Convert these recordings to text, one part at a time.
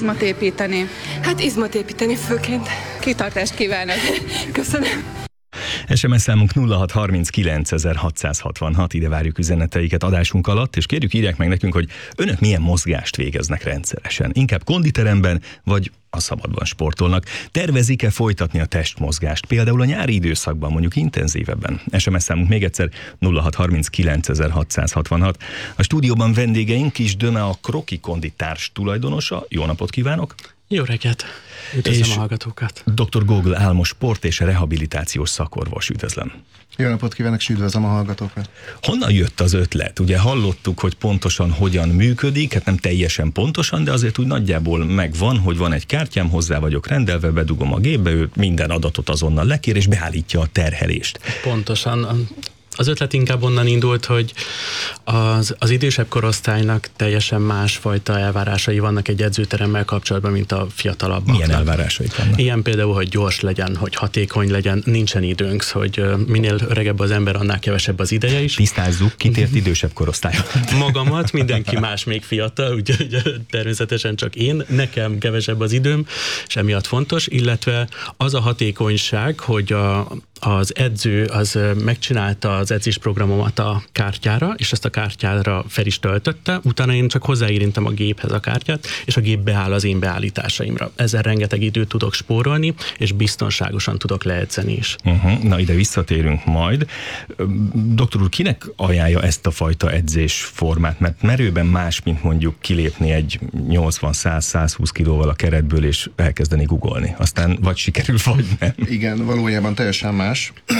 izmot építeni? Hát izmot építeni főként. Kitartást kívánok! Köszönöm. SMS számunk 0639.666, ide várjuk üzeneteiket adásunk alatt, és kérjük, írják meg nekünk, hogy önök milyen mozgást végeznek rendszeresen. Inkább konditeremben, vagy a szabadban sportolnak. Tervezik-e folytatni a testmozgást, például a nyári időszakban, mondjuk intenzívebben? SMS számunk még egyszer 0639.666. A stúdióban vendégeink Kis Döme, a Kroki Kondi társ tulajdonosa. Jó napot kívánok! Jó reggelt! Üdvözlöm a hallgatókat! Dr. Gogl Álmos sport és rehabilitációs szakorvos, üdvözlöm! Jó napot kívánok, és üdvözlöm a hallgatókat! Honnan jött az ötlet? Ugye hallottuk, hogy pontosan hogyan működik, hát nem teljesen pontosan, de azért úgy nagyjából megvan, hogy van egy kártyám, hozzá vagyok rendelve, bedugom a gépbe, ő minden adatot azonnal lekér, és beállítja a terhelést. Pontosan. Az ötlet inkább onnan indult, hogy az idősebb korosztálynak teljesen másfajta elvárásai vannak egy edzőteremmel kapcsolatban, mint a fiatalabbaknak. Milyen elvárásai vannak? Ilyen például, hogy gyors legyen, hogy hatékony legyen, nincsen időnk, hogy minél öregebb az ember, annál kevesebb az ideje is. Tisztázzuk, kitért idősebb korosztály. Magamat, mindenki más még fiatal, úgyhogy természetesen csak én, nekem kevesebb az időm, és emiatt fontos, illetve az a hatékonyság, hogy az edző az megcsinálta az edzésprogramomat a kártyára, és ezt a kártyára fel is töltötte, utána én csak hozzáérintem a géphez a kártyát, és a gép beáll az én beállításaimra. Ezzel rengeteg időt tudok spórolni, és biztonságosan tudok leedzeni is. Na, ide visszatérünk majd. Doktor úr, kinek ajánlja ezt a fajta edzésformát? Mert merőben más, mint mondjuk kilépni egy 80-100-120 kilóval a keretből, és elkezdeni googolni. Aztán vagy sikerül, vagy nem. Igen, valójában teljesen más,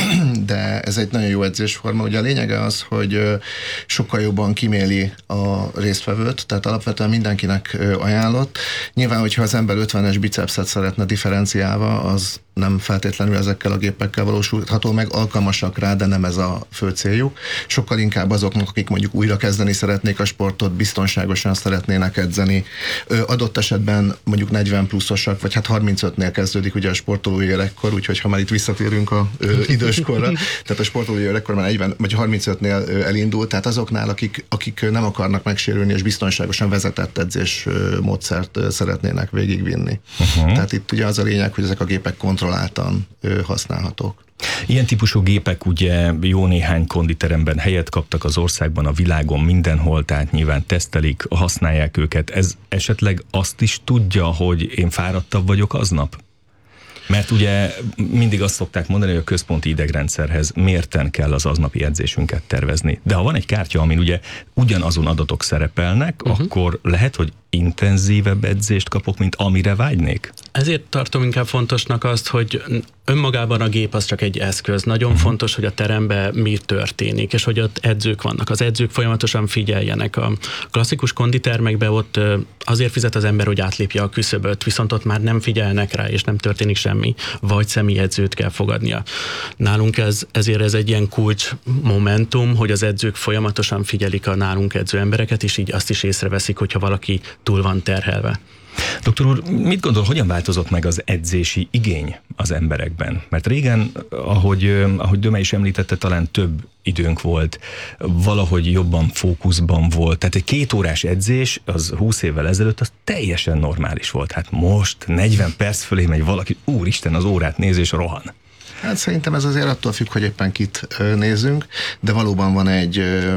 de ez egy nagyon jó edzésforma. Ugye a lényege az, hogy sokkal jobban kiméli a résztvevőt, tehát alapvetően mindenkinek ajánlott. Nyilván, hogyha az ember 50-es bicepszet szeretne differenciálva, az nem feltétlenül ezekkel a gépekkel valósulható meg, alkalmasak rá, de nem ez a fő céljuk. Sokkal inkább azoknak, akik mondjuk újra kezdeni szeretnék a sportot, biztonságosan szeretnének edzeni. Adott esetben mondjuk 40 pluszosak, vagy hát 35-nél kezdődik ugye a sportolói életkor, úgyhogy ha már itt visszatérünk a időskorra, tehát a sportolói életkor már 40 vagy 35-nél elindul, tehát azoknál, akik nem akarnak megsérülni és biztonságosan vezetett edzés módszert szeretnének végigvinni. Tehát itt ugye az a lényeg, hogy ezek a gépek kontrolláltan használhatók. Ilyen típusú gépek ugye jó néhány konditeremben helyet kaptak az országban, a világon mindenhol, tehát nyilván tesztelik, használják őket. Ez esetleg azt is tudja, hogy én fáradtabb vagyok aznap? Mert ugye mindig azt szokták mondani, hogy a központi idegrendszerhez mérten kell az aznapi edzésünket tervezni. De ha van egy kártya, amin ugye ugyanazon adatok szerepelnek, akkor lehet, hogy intenzívebb edzést kapok, mint amire vágynék? Ezért tartom inkább fontosnak azt, hogy önmagában a gép az csak egy eszköz. Nagyon fontos, hogy a teremben mi történik, és hogy ott edzők vannak. Az edzők folyamatosan figyeljenek. A klasszikus konditermekben ott azért fizet az ember, hogy átlépje a küszöböt, viszont ott már nem figyelnek rá, és nem történik semmi, vagy személyedzőt kell fogadnia. Nálunk ezért ez egy ilyen kulcs momentum, hogy az edzők folyamatosan figyelik a nálunk edző embereket, és így azt is észreveszik, hogyha valaki túl van terhelve. Doktor úr, mit gondol, hogyan változott meg az edzési igény az emberekben? Mert régen, ahogy Döme is említette, talán több időnk volt, valahogy jobban fókuszban volt. Tehát egy 2 órás edzés, az 20 évvel ezelőtt, az teljesen normális volt. Hát most 40 perc fölé megy valaki, úristen, az órát néz és rohan. Hát szerintem ez azért attól függ, hogy éppen kit nézünk, de valóban van egy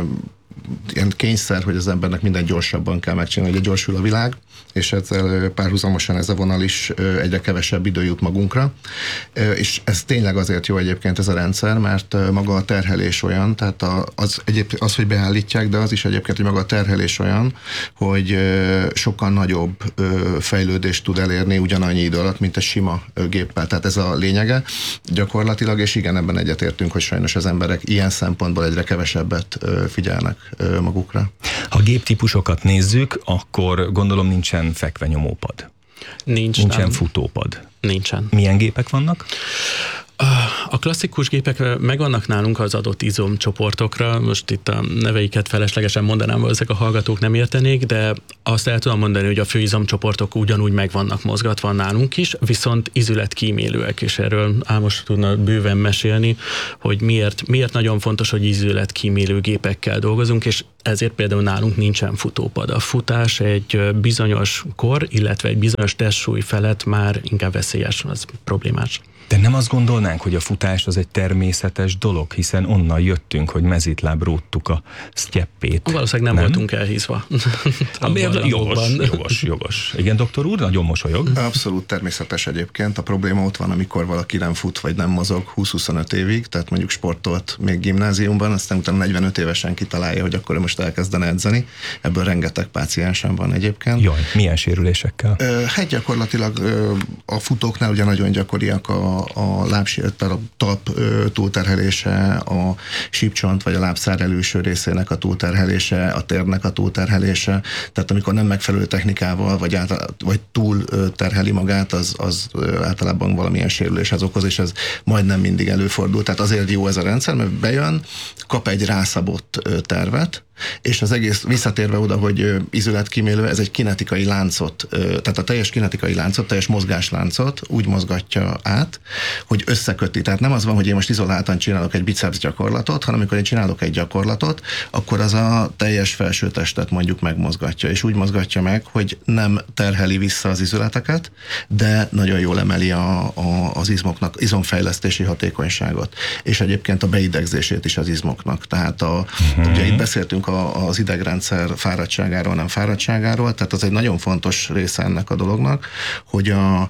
ilyen kényszer, hogy az embernek minden gyorsabban kell megcsinálni, hogy gyorsul a világ, és ezzel párhuzamosan ez a vonal is egyre kevesebb idő jut magunkra. És ez tényleg azért jó egyébként ez a rendszer, mert maga a terhelés olyan, tehát az, hogy beállítják, de az is egyébként, hogy maga a terhelés olyan, hogy sokkal nagyobb fejlődést tud elérni ugyanannyi idő alatt, mint egy sima géppel. Tehát ez a lényege gyakorlatilag, és igen, ebben egyetértünk, hogy sajnos az emberek ilyen szempontból egyre kevesebbet figyelnek magukra. Ha géptípusokat nézzük, akkor gondolom nincsen fekvenyomópad. Nincsen futópad. Nincsen. Milyen gépek vannak? A klasszikus gépek megvannak nálunk az adott izomcsoportokra, most itt a neveiket feleslegesen mondanám, valószínűleg a hallgatók nem értenék, de azt el tudom mondani, hogy a fő izomcsoportok ugyanúgy meg vannak mozgatva nálunk is, viszont izületkímélőek, és erről Álmos tudna bőven mesélni, hogy miért nagyon fontos, hogy izületkímélő gépekkel dolgozunk, és ezért például nálunk nincsen futópad. A futás egy bizonyos kor, illetve egy bizonyos testsúly felett már inkább veszélyes, az problémás. De nem azt gondolnánk, hogy a futás az egy természetes dolog, hiszen onnan jöttünk, hogy mezitláb róttuk a sztyeppét. Valószínűleg nem voltunk elhízva. Jogos. Igen, doktor úr, nagyon mosolyog. Abszolút természetes egyébként. A probléma ott van, amikor valaki nem fut, vagy nem mozog 20-25 évig, tehát mondjuk sportolt még gimnáziumban, aztán utána 45 évesen kitalálja, hogy akkor most elkezdene edzeni. Ebből rengeteg páciensem van egyébként. Jaj, milyen sérülésekkel? Hát gyakorlatilag a futóknál ugye nagyon gyakoriak a talp túlterhelése, a sípcsont vagy a lábszár előső részének a túlterhelése, a térnek a túlterhelése, tehát amikor nem megfelelő technikával, vagy túl terheli magát, az általában valamilyen sérüléshez okoz, és ez majdnem mindig előfordul. Tehát azért jó ez a rendszer, mert bejön, kap egy rászabott tervet, és az egész visszatérve oda, hogy izületkímélő, ez egy kinetikai láncot, tehát a teljes kinetikai láncot, teljes mozgásláncot úgy mozgatja át, hogy összeköti. Tehát nem az van, hogy én most izoláltan csinálok egy biceps gyakorlatot, hanem amikor én csinálok egy gyakorlatot, akkor az a teljes felsőtestet mondjuk megmozgatja, és úgy mozgatja meg, hogy nem terheli vissza az izületeket, de nagyon jól emeli az izmoknak, izomfejlesztési hatékonyságot, és egyébként a beidegzését is az izmoknak. Tehát ugye itt beszéltünk az idegrendszer fáradtságáról, nem fáradtságáról, tehát az egy nagyon fontos része ennek a dolognak, hogy a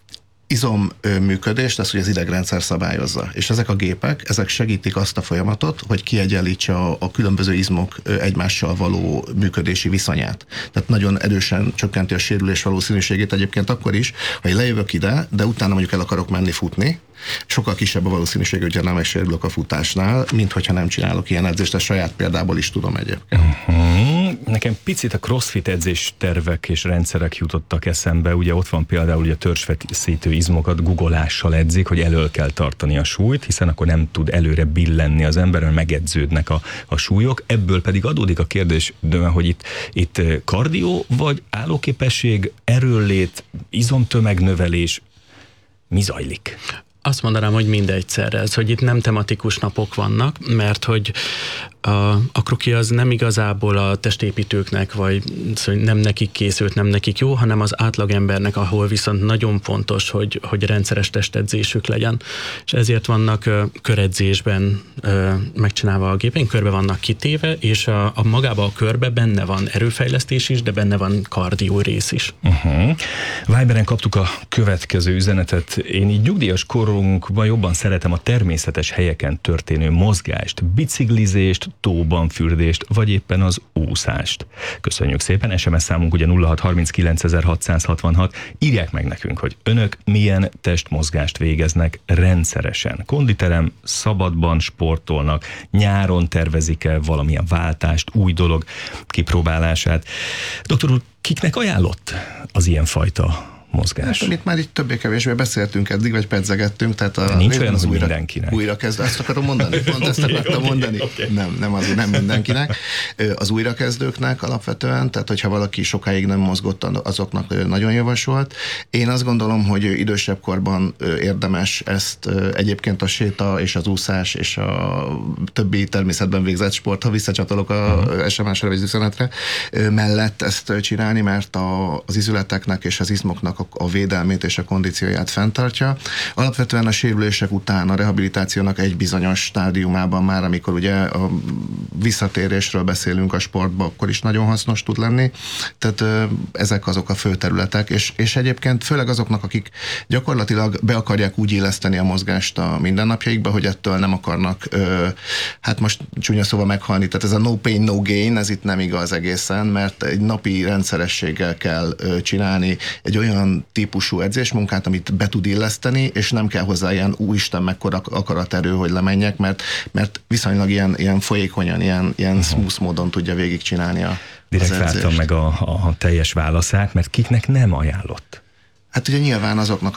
izomműködést, ezt ugye az idegrendszer szabályozza. És ezek a gépek, ezek segítik azt a folyamatot, hogy kiegyenlítse a különböző izmok egymással való működési viszonyát. Tehát nagyon erősen csökkenti a sérülés valószínűségét egyébként akkor is, ha én lejövök ide, de utána mondjuk el akarok menni futni, sokkal kisebb a valószínűség, hogyha nem megsérülök a futásnál, mint hogyha nem csinálok ilyen edzést, a saját példából is tudom egyébként. Nekem picit a crossfit edzés tervek és rendszerek jutottak eszembe, ugye ott van például ugye a törzsfeszítő izmokat guggolással edzik, hogy elől kell tartani a súlyt, hiszen akkor nem tud előre billenni az ember, mert megedződnek a súlyok, ebből pedig adódik a kérdés, hogy itt kardió vagy állóképesség, erőllét, izomtömegnövelés, mi zajlik? Azt mondanám, hogy mindegyszerre, hogy itt nem tematikus napok vannak, mert hogy a kroki az nem igazából a testépítőknek, vagy szóval nem nekik készült, nem nekik jó, hanem az átlagembernek, ahol viszont nagyon fontos, hogy rendszeres testedzésük legyen. És ezért vannak köredzésben megcsinálva a gépeink, körbe vannak kitéve, és a magába a körbe benne van erőfejlesztés is, de benne van kardió rész is. Viberen kaptuk a következő üzenetet. Én így nyugdíjas korunkban jobban szeretem a természetes helyeken történő mozgást, biciklizést, tóban fürdést, vagy éppen az úszást. Köszönjük szépen, SMS számunk ugye 0639.666. Írják meg nekünk, hogy önök milyen testmozgást végeznek rendszeresen. Konditerem, szabadban sportolnak, nyáron tervezik-e valamilyen váltást, új dolog kipróbálását. Doktor úr, kiknek ajánlott az ilyenfajta mozgás? Hát, amit már itt többé-kevésbé beszéltünk eddig, vagy pedzegettünk, tehát nincs olyan, hogy mindenkinek. Újra kezd, azt akarom mondani, pont ezt akartam mondani. Okay. Nem mindenkinek. Az újrakezdőknek alapvetően, tehát hogyha valaki sokáig nem mozgott, azoknak nagyon javasolt. Én azt gondolom, hogy idősebb korban érdemes ezt egyébként a séta és az úszás és a többi természetben végzett sport, ha visszacsatolok a SMS-re vagy az üzenetre, mellett ezt csinálni, mert az izületeknek és az izmoknak a védelmét és a kondícióját fenntartja. Alapvetően a sérülések után a rehabilitációnak egy bizonyos stádiumában már, amikor ugye a visszatérésről beszélünk a sportba, akkor is nagyon hasznos tud lenni. Tehát ezek azok a fő területek, és egyébként főleg azoknak, akik gyakorlatilag be akarják úgy illeszteni a mozgást a mindennapjaikba, hogy ettől nem akarnak, hát most csúnya szóval meghalni, tehát ez a no pain, no gain, ez itt nem igaz egészen, mert egy napi rendszerességgel kell csinálni egy olyan típusú edzésmunkát, amit be tud illeszteni, és nem kell hozzá ilyen úristen mekkora akaraterő, hogy lemenjek, mert viszonylag ilyen folyékonyan, ilyen smooth módon tudja végigcsinálni Direkt vártam meg a teljes válaszát, mert kiknek nem ajánlott? Hát ugye nyilván azoknak,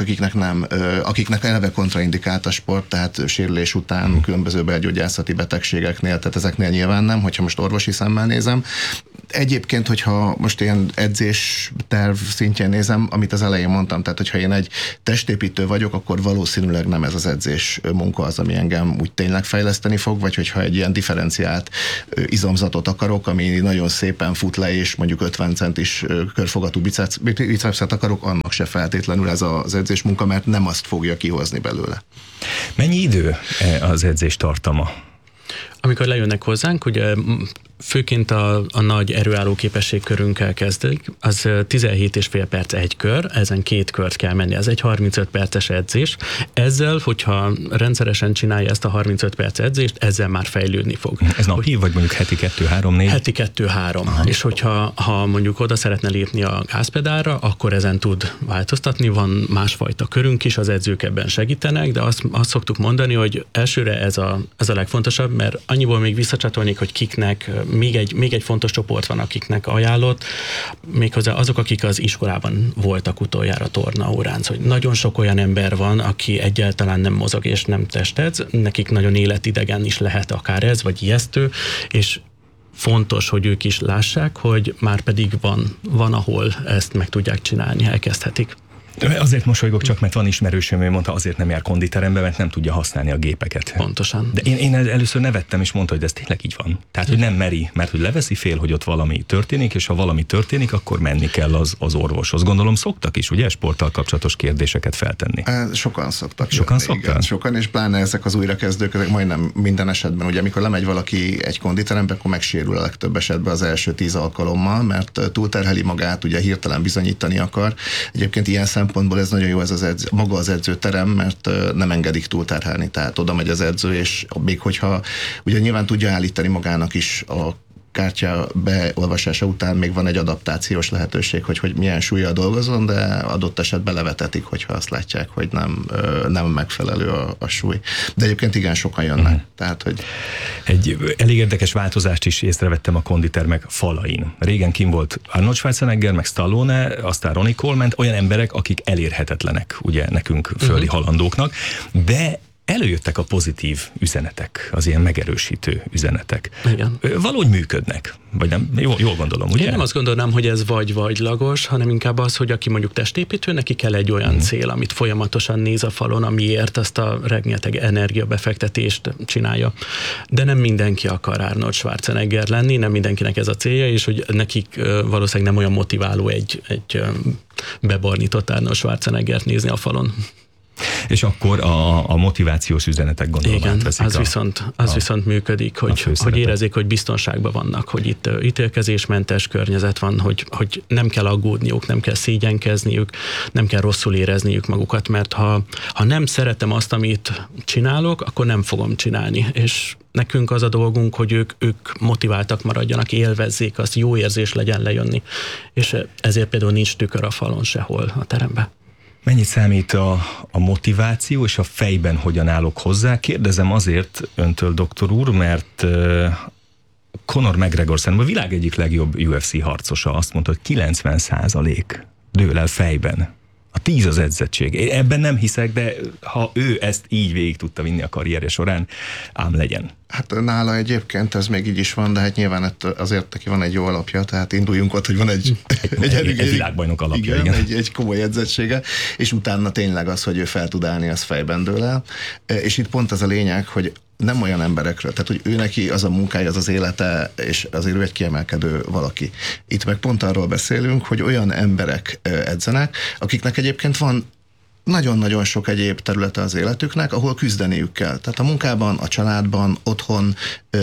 akiknek eleve kontraindikált a sport, tehát sérülés után különböző belgyógyászati betegségeknél, tehát ezeknél nyilván nem, hogyha most orvosi szemmel nézem. Egyébként, hogyha most ilyen edzésterv szintjén nézem, amit az elején mondtam, tehát hogyha én egy testépítő vagyok, akkor valószínűleg nem ez az edzés munka az, ami engem úgy tényleg fejleszteni fog, vagy hogyha egy ilyen differenciált izomzatot akarok, ami nagyon szépen fut le, és mondjuk 50 centis körfogatú bicepszet akarok, annak se feltétlenül ez az edzés munka, mert nem azt fogja kihozni belőle. Mennyi idő az edzés tartama? Amikor lejönnek hozzánk, ugye főként a nagy erőálló képességkörünkkel kezdik, az 17,5 perc egy kör, ezen 2 kört kell menni, ez egy 35 perces edzés. Ezzel, hogyha rendszeresen csinálja ezt a 35 perc edzést, ezzel már fejlődni fog. Ez napi, vagy mondjuk heti 2-3-4? Heti 2-3. És hogyha mondjuk oda szeretne lépni a gázpedálra, akkor ezen tud változtatni. Van másfajta körünk is, az edzők ebben segítenek, de azt szoktuk mondani, hogy elsőre ez a legfontosabb, mert annyiból még visszacsatolnék, hogy kiknek még egy fontos csoport van, akiknek ajánlott, méghozzá azok, akik az iskolában voltak utoljára tornaórán. Szóval nagyon sok olyan ember van, aki egyáltalán nem mozog és nem testedz, nekik nagyon életidegen is lehet akár ez, vagy ijesztő, és fontos, hogy ők is lássák, hogy már pedig van, ahol ezt meg tudják csinálni, elkezdhetik. Azért mosolygok csak, mert van ismerősöm, ő mondta, azért nem jár konditerembe, mert nem tudja használni a gépeket. Pontosan. De én először nevettem, és mondta, hogy ez tényleg így van. Tehát, hogy nem meri, mert hogy leveszi fél, hogy ott valami történik, és ha valami történik, akkor menni kell az orvoshoz. Gondolom szoktak is, ugye, sporttal kapcsolatos kérdéseket feltenni. Sokan szoktak. Sokan szoktak? Igen, sokan, és pláne ezek az újrakezdők, ezek majdnem minden esetben, ugye amikor lemegy valaki egy konditerembe, akkor megsérül a legtöbb esetben az első 10 alkalommal, mert túlterheli magát, ugye hirtelen bizonyítani akar. Egyébként ilyen szempontból ez nagyon jó, maga az edzőterem, mert nem engedik túlterhelni, tehát oda megy az edző, és még hogyha ugye nyilván tudja állítani magának is a kártya beolvasása után még van egy adaptációs lehetőség, hogy milyen súllyal dolgozon, de adott esetben levetetik, hogyha azt látják, hogy nem megfelelő a súly. De egyébként igen, sokan jönnek. Tehát, hogy... Egy elég érdekes változást is észrevettem a konditermek falain. Régen kim volt Arnold Schwarzenegger, meg Stallone, aztán Ronnie Coleman, olyan emberek, akik elérhetetlenek, ugye nekünk földi halandóknak, de előjöttek a pozitív üzenetek, az ilyen megerősítő üzenetek. Igen. Valahogy működnek, vagy nem? Jól gondolom, ugye? Én nem azt gondolnám, hogy ez vagy-lagos, hanem inkább az, hogy aki mondjuk testépítő, neki kell egy olyan cél, amit folyamatosan néz a falon, amiért ezt a rengeteg energiabefektetést csinálja. De nem mindenki akar Arnold Schwarzenegger lenni, nem mindenkinek ez a célja, és hogy nekik valószínűleg nem olyan motiváló egy bebornított Arnold Schwarzeneggert nézni a falon. És akkor a motivációs üzenetek gondolom igen, átveszik. az viszont működik, hogy érezzék, hogy biztonságban vannak, hogy itt ítélkezésmentes környezet van, hogy nem kell aggódniuk, nem kell szégyenkezniük, nem kell rosszul érezniük magukat, mert ha nem szeretem azt, amit csinálok, akkor nem fogom csinálni, és nekünk az a dolgunk, hogy ők motiváltak maradjanak, élvezzék, azt jó érzés legyen lejönni, és ezért például nincs tükör a falon sehol a teremben. Mennyit számít a motiváció, és a fejben hogyan állok hozzá? Kérdezem azért öntől, doktor úr, mert Conor McGregor szerintem a világ egyik legjobb UFC harcosa azt mondta, hogy 90% dől el fejben. A 10 az edzettség. Én ebben nem hiszek, de ha ő ezt így végig tudta vinni a karrierje során, ám legyen. Hát nála egyébként ez még így is van, de hát nyilván azért neki van egy jó alapja, tehát induljunk ott, hogy van egy világbajnok alapja, igen. Egy komoly edzettsége, és utána tényleg az, hogy ő fel tud állni, az fejben dől el. És itt pont az a lényeg, hogy nem olyan emberekről, tehát hogy ő neki az a munkája, az élete, és azért ő egy kiemelkedő valaki. Itt meg pont arról beszélünk, hogy olyan emberek edzenek, akiknek egyébként van nagyon-nagyon sok egyéb területe az életüknek, ahol küzdeniük kell. Tehát a munkában, a családban, otthon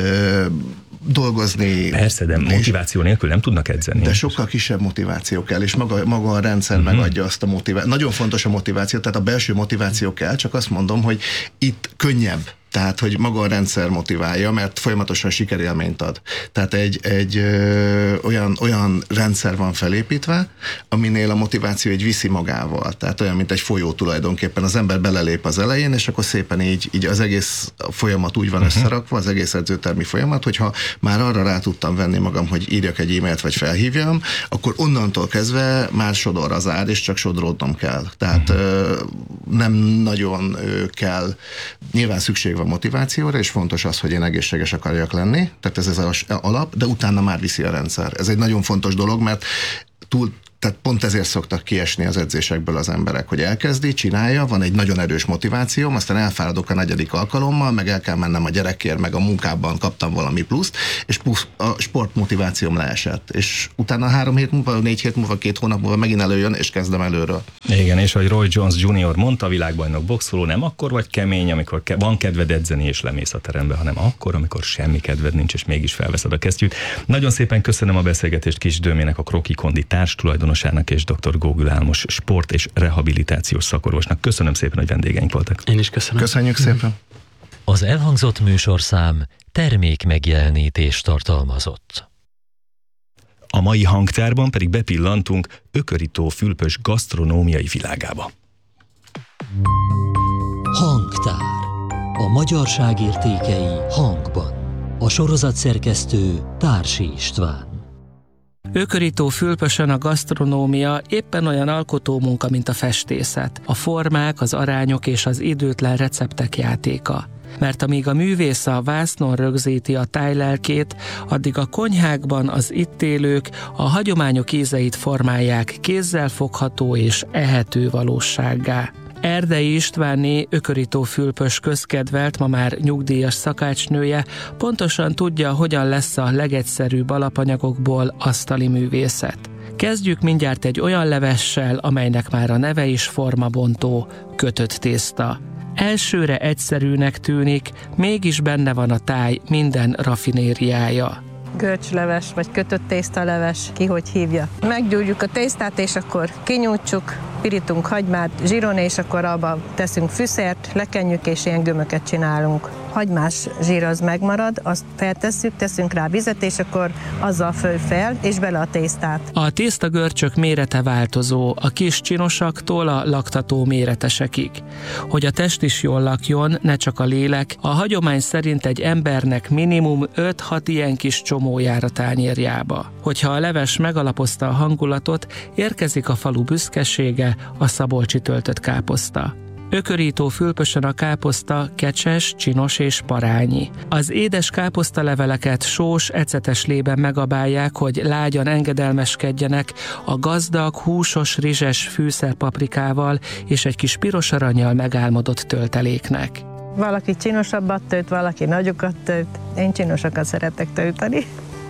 dolgozni. Persze, de motiváció nélkül nem tudnak edzeni. De sokkal kisebb motiváció kell, és maga a rendszer megadja azt a motivációt. Nagyon fontos a motiváció, tehát a belső motiváció kell, csak azt mondom, hogy itt könnyebb Tehát, hogy maga a rendszer motiválja, mert folyamatosan sikerélményt ad. Tehát egy olyan rendszer van felépítve, aminél a motiváció egy viszi magával. Tehát olyan, mint egy folyó tulajdonképpen. Az ember belelép az elején, és akkor szépen így az egész folyamat úgy van összerakva, az egész edzőtermi folyamat, hogyha már arra rá tudtam venni magam, hogy írjak egy e-mailt, vagy felhívjam, akkor onnantól kezdve már sodor az ár, és csak sodródnom kell. Tehát nem nagyon kell, nyilván szükség van motivációra, és fontos az, hogy én egészséges akarjak lenni, tehát ez az alap, de utána már viszi a rendszer. Ez egy nagyon fontos dolog, mert tehát pont ezért szoktak kiesni az edzésekből az emberek, hogy elkezdi, csinálja, van egy nagyon erős motivációm, aztán elfáradok a 4. alkalommal, meg el kell mennem a gyerekért, meg a munkában kaptam valami pluszt, és plusz a sportmotivációm leesett. És utána 3 hét múlva, 4 hét múlva, 2 hónap múlva megint előjön, és kezdem előről. Igen, és ahogy Roy Jones Jr. mondta, a világbajnok boxoló, nem akkor vagy kemény, amikor van kedved edzeni és lemész a terembe, hanem akkor, amikor semmi kedved nincs, és mégis felveszed a kesztyűt. Nagyon szépen köszönöm a beszélgetést Kis Dömének, a Kroki Kondi társtulajdonosának és dr. Gógül Álmos sport- és rehabilitációs szakorvosnak. Köszönöm szépen, hogy vendégeink voltak. Én is köszönöm. Köszönjük szépen. Az elhangzott műsorszám termék megjelenítést tartalmazott. A mai hangtárban pedig bepillantunk ökörító fülpös gasztronómiai világába. Hangtár. A magyarság értékei hangban. A sorozatszerkesztő Társi István. Ökörító fülpösön a gasztronómia éppen olyan alkotómunka, mint a festészet. A formák, az arányok és az időtlen receptek játéka. Mert amíg a művész a vásznon rögzíti a tájlelkét, addig a konyhákban az itt élők a hagyományok ízeit formálják kézzelfogható és ehető valósággá. Erdei Istvánné ökörító fülpös közkedvelt, ma már nyugdíjas szakácsnője pontosan tudja, hogyan lesz a legegyszerűbb alapanyagokból asztali művészet. Kezdjük mindjárt egy olyan levessel, amelynek már a neve is formabontó, kötött tészta. Elsőre egyszerűnek tűnik, mégis benne van a táj minden raffinériája. Görcsleves, vagy kötött tésztaleves, ki hogy hívja. Meggyújtjuk a tésztát, és akkor kinyújtsuk, pirítunk hagymát, zsíron, és akkor abba teszünk fűszert, lekenjük, és ilyen gömöket csinálunk. Hagymás zsír az megmarad, azt feltesszük, teszünk rá vizet, és akkor azzal fel, és bele a tésztát. A tésztagörcsök mérete változó, a kis csinosaktól a laktató méretesekig. Hogy a test is jól lakjon, ne csak a lélek, a hagyomány szerint egy embernek minimum 5-6 ilyen kis csomójár a tányérjába. Hogyha a leves megalapozta a hangulatot, érkezik a falu büszkesége, a szabolcsi töltött káposzta. Ökörító fülpösön a káposzta kecses, csinos és parányi. Az édes káposztaleveleket sós, ecetes lében megabálják, hogy lágyan engedelmeskedjenek a gazdag, húsos, rizses fűszerpaprikával és egy kis piros arannyal megálmodott tölteléknek. Valaki csinosabbat tőt, valaki nagyokat tőt. Én csinosakat szeretek tölteni.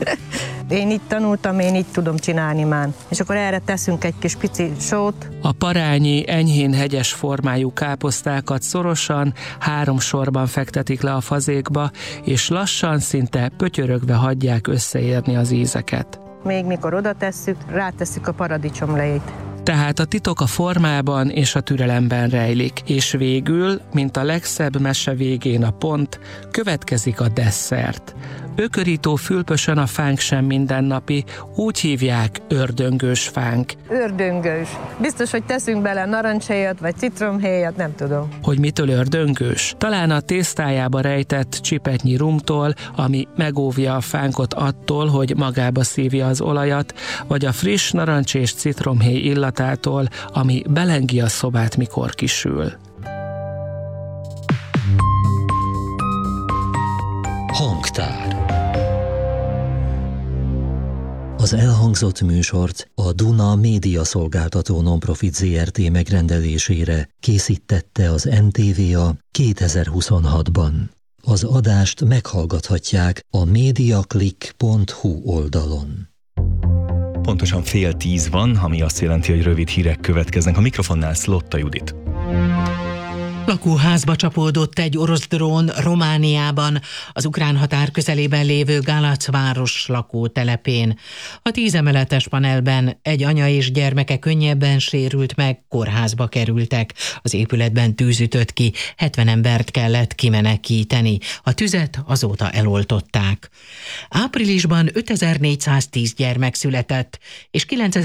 Én így tanultam, én így tudom csinálni már. És akkor erre teszünk egy kis pici sót. A parányi, enyhén hegyes formájú káposztákat szorosan 3 sorban fektetik le a fazékba, és lassan, szinte pötyörögve hagyják összeérni az ízeket. Még mikor oda tesszük, rátesszük a paradicsomlejét. Tehát a titok a formában és a türelemben rejlik, és végül, mint a legszebb mese végén a pont, következik a desszert. Ökörító fülpösön a fánk sem mindennapi, úgy hívják ördöngős fánk. Ördöngős. Biztos, hogy teszünk bele narancshéjat vagy citromhéjat, nem tudom. Hogy mitől ördöngős? Talán a tésztájába rejtett csipetnyi rumtól, ami megóvja a fánkot attól, hogy magába szívja az olajat, vagy a friss narancs és citromhéj illatától, ami belengi a szobát, mikor kisül. Hangtár. Az elhangzott műsort a Duna Média Szolgáltató Nonprofit Zrt. Megrendelésére készítette az NTVA 2026-ban. Az adást meghallgathatják a mediaclick.hu oldalon. Pontosan 9:30 van, ami azt jelenti, hogy rövid hírek következnek. A mikrofonnál Szlotta Judit. Lakóházba csapódott egy orosz drón Romániában, az ukrán határ közelében lévő Galac város lakótelepén. A 10 emeletes panelben egy anya és gyermeke könnyebben sérült meg, kórházba kerültek. Az épületben tűz ütött ki, 70 embert kellett kimenekíteni. A tüzet azóta eloltották. Áprilisban 5410 gyermek született, és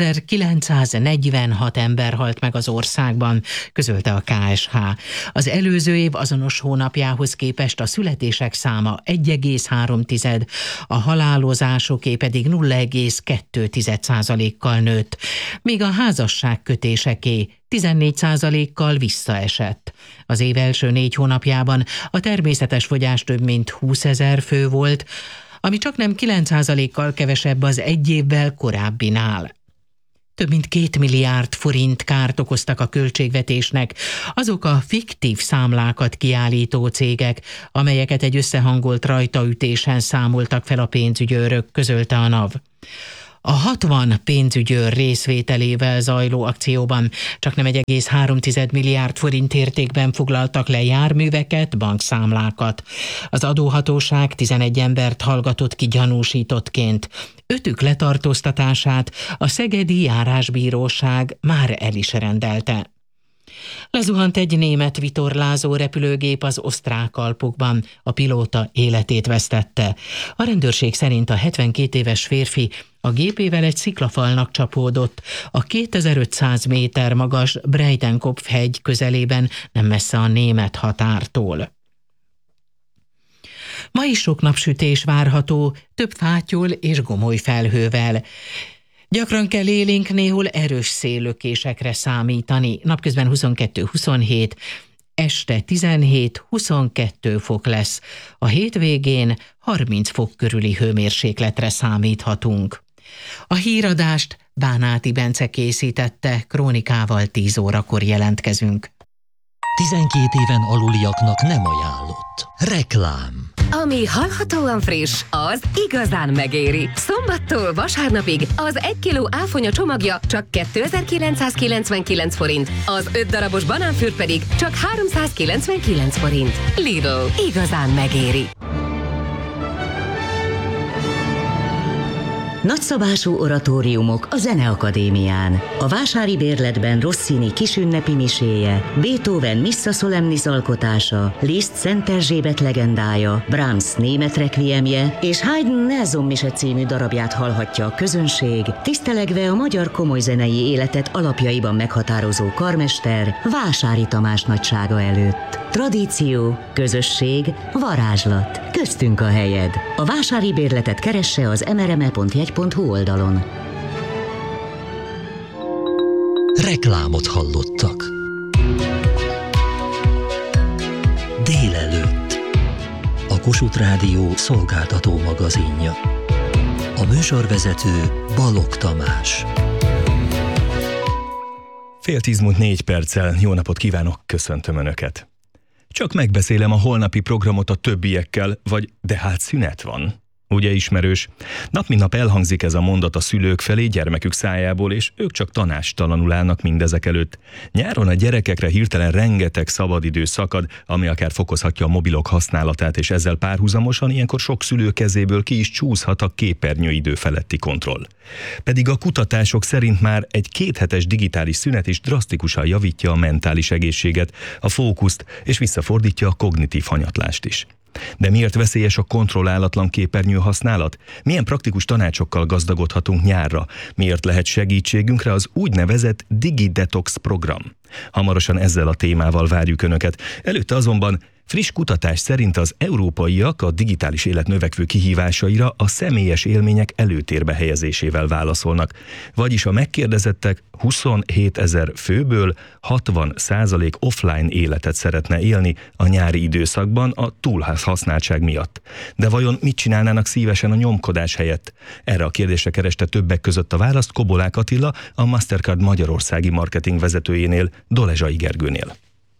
9946 ember halt meg az országban, közölte a KSH. Az előző év azonos hónapjához képest a születések száma 1,3, a halálozásoké pedig 0,2%-kal nőtt, míg a házasságkötéseké 14%-kal visszaesett. Az év első 4 hónapjában a természetes fogyás több mint 20 000 fő volt, ami csaknem 9%-kal kevesebb az egy évvel korábbinál. Több mint 2 milliárd forint kárt okoztak a költségvetésnek azok a fiktív számlákat kiállító cégek, amelyeket egy összehangolt rajtaütésen számoltak fel a pénzügyőrök, közölte a NAV. A 60 pénzügyőr részvételével zajló akcióban csaknem 1,3 milliárd forint értékben foglaltak le járműveket, bankszámlákat. Az adóhatóság 11 embert hallgatott ki gyanúsítottként. 5-ük letartóztatását a szegedi járásbíróság már el is rendelte. Lezuhant egy német vitorlázó repülőgép az osztrák Alpokban, a pilóta életét vesztette. A rendőrség szerint a 72 éves férfi a gépével egy sziklafalnak csapódott a 2500 méter magas Breitenkopf hegy közelében, nem messze a német határtól. Ma is sok napsütés várható, több fátyol és gomoly felhővel. Gyakran kell élénk, néhol erős széllökésekre számítani. Napközben 22-27, este 17-22 fok lesz. A hétvégén 30 fok körüli hőmérsékletre számíthatunk. A híradást Bánáti Bence készítette, krónikával 10 órakor jelentkezünk. 12 éven aluliaknak nem ajánlott. Reklám. Ami hallhatóan friss, az igazán megéri. Szombattól vasárnapig az 1 kiló áfonya csomagja csak 2999 forint, az 5 darabos banánfürt pedig csak 399 forint. Lidl, igazán megéri. Nagyszabású oratóriumok a Zeneakadémián. A vásári bérletben Rossini kisünnepi miséje, Beethoven Missa Solemnis alkotása, Liszt Szent Erzsébet legendája, Brahms német requiemje és Haydn Nelson mise című darabját hallhatja a közönség, tisztelegve a magyar komolyzenei életet alapjaiban meghatározó karmester Vásári Tamás nagysága előtt. Tradíció, közösség, varázslat. Köztünk a helyed. A vásári bérletet keresse az mrme.jegy.hu oldalon. Reklámot hallottak. Délelőtt. A Kossuth Rádió szolgáltató magazinja. A műsorvezető Balogh Tamás. 9:10 Jó napot kívánok, köszöntöm Önöket. Csak megbeszélem a holnapi programot a többiekkel, vagy de hát szünet van. Ugye ismerős? Nap mint nap elhangzik ez a mondat a szülők felé gyermekük szájából, és ők csak tanástalanul állnak mindezek előtt. Nyáron a gyerekekre hirtelen rengeteg szabadidő szakad, ami akár fokozhatja a mobilok használatát, és ezzel párhuzamosan ilyenkor sok szülő kezéből ki is csúszhat a képernyőidő feletti kontroll. Pedig a kutatások szerint már egy 2 hetes digitális szünet is drasztikusan javítja a mentális egészséget, a fókuszt, és visszafordítja a kognitív hanyatlást is. De miért veszélyes a kontrollálatlan képernyő használat? Milyen praktikus tanácsokkal gazdagodhatunk nyárra? Miért lehet segítségünkre az úgynevezett DigiDetox program? Hamarosan ezzel a témával várjuk Önöket. Előtte azonban friss kutatás szerint az európaiak a digitális élet növekvő kihívásaira a személyes élmények előtérbe helyezésével válaszolnak. Vagyis a megkérdezettek 27 000 főből 60% offline életet szeretne élni a nyári időszakban a túlhasználtság miatt. De vajon mit csinálnának szívesen a nyomkodás helyett? Erre a kérdésre kereste többek között a választ Kobolák Attila, a Mastercard magyarországi marketing vezetőjénél, Dolezsai Gergőnél.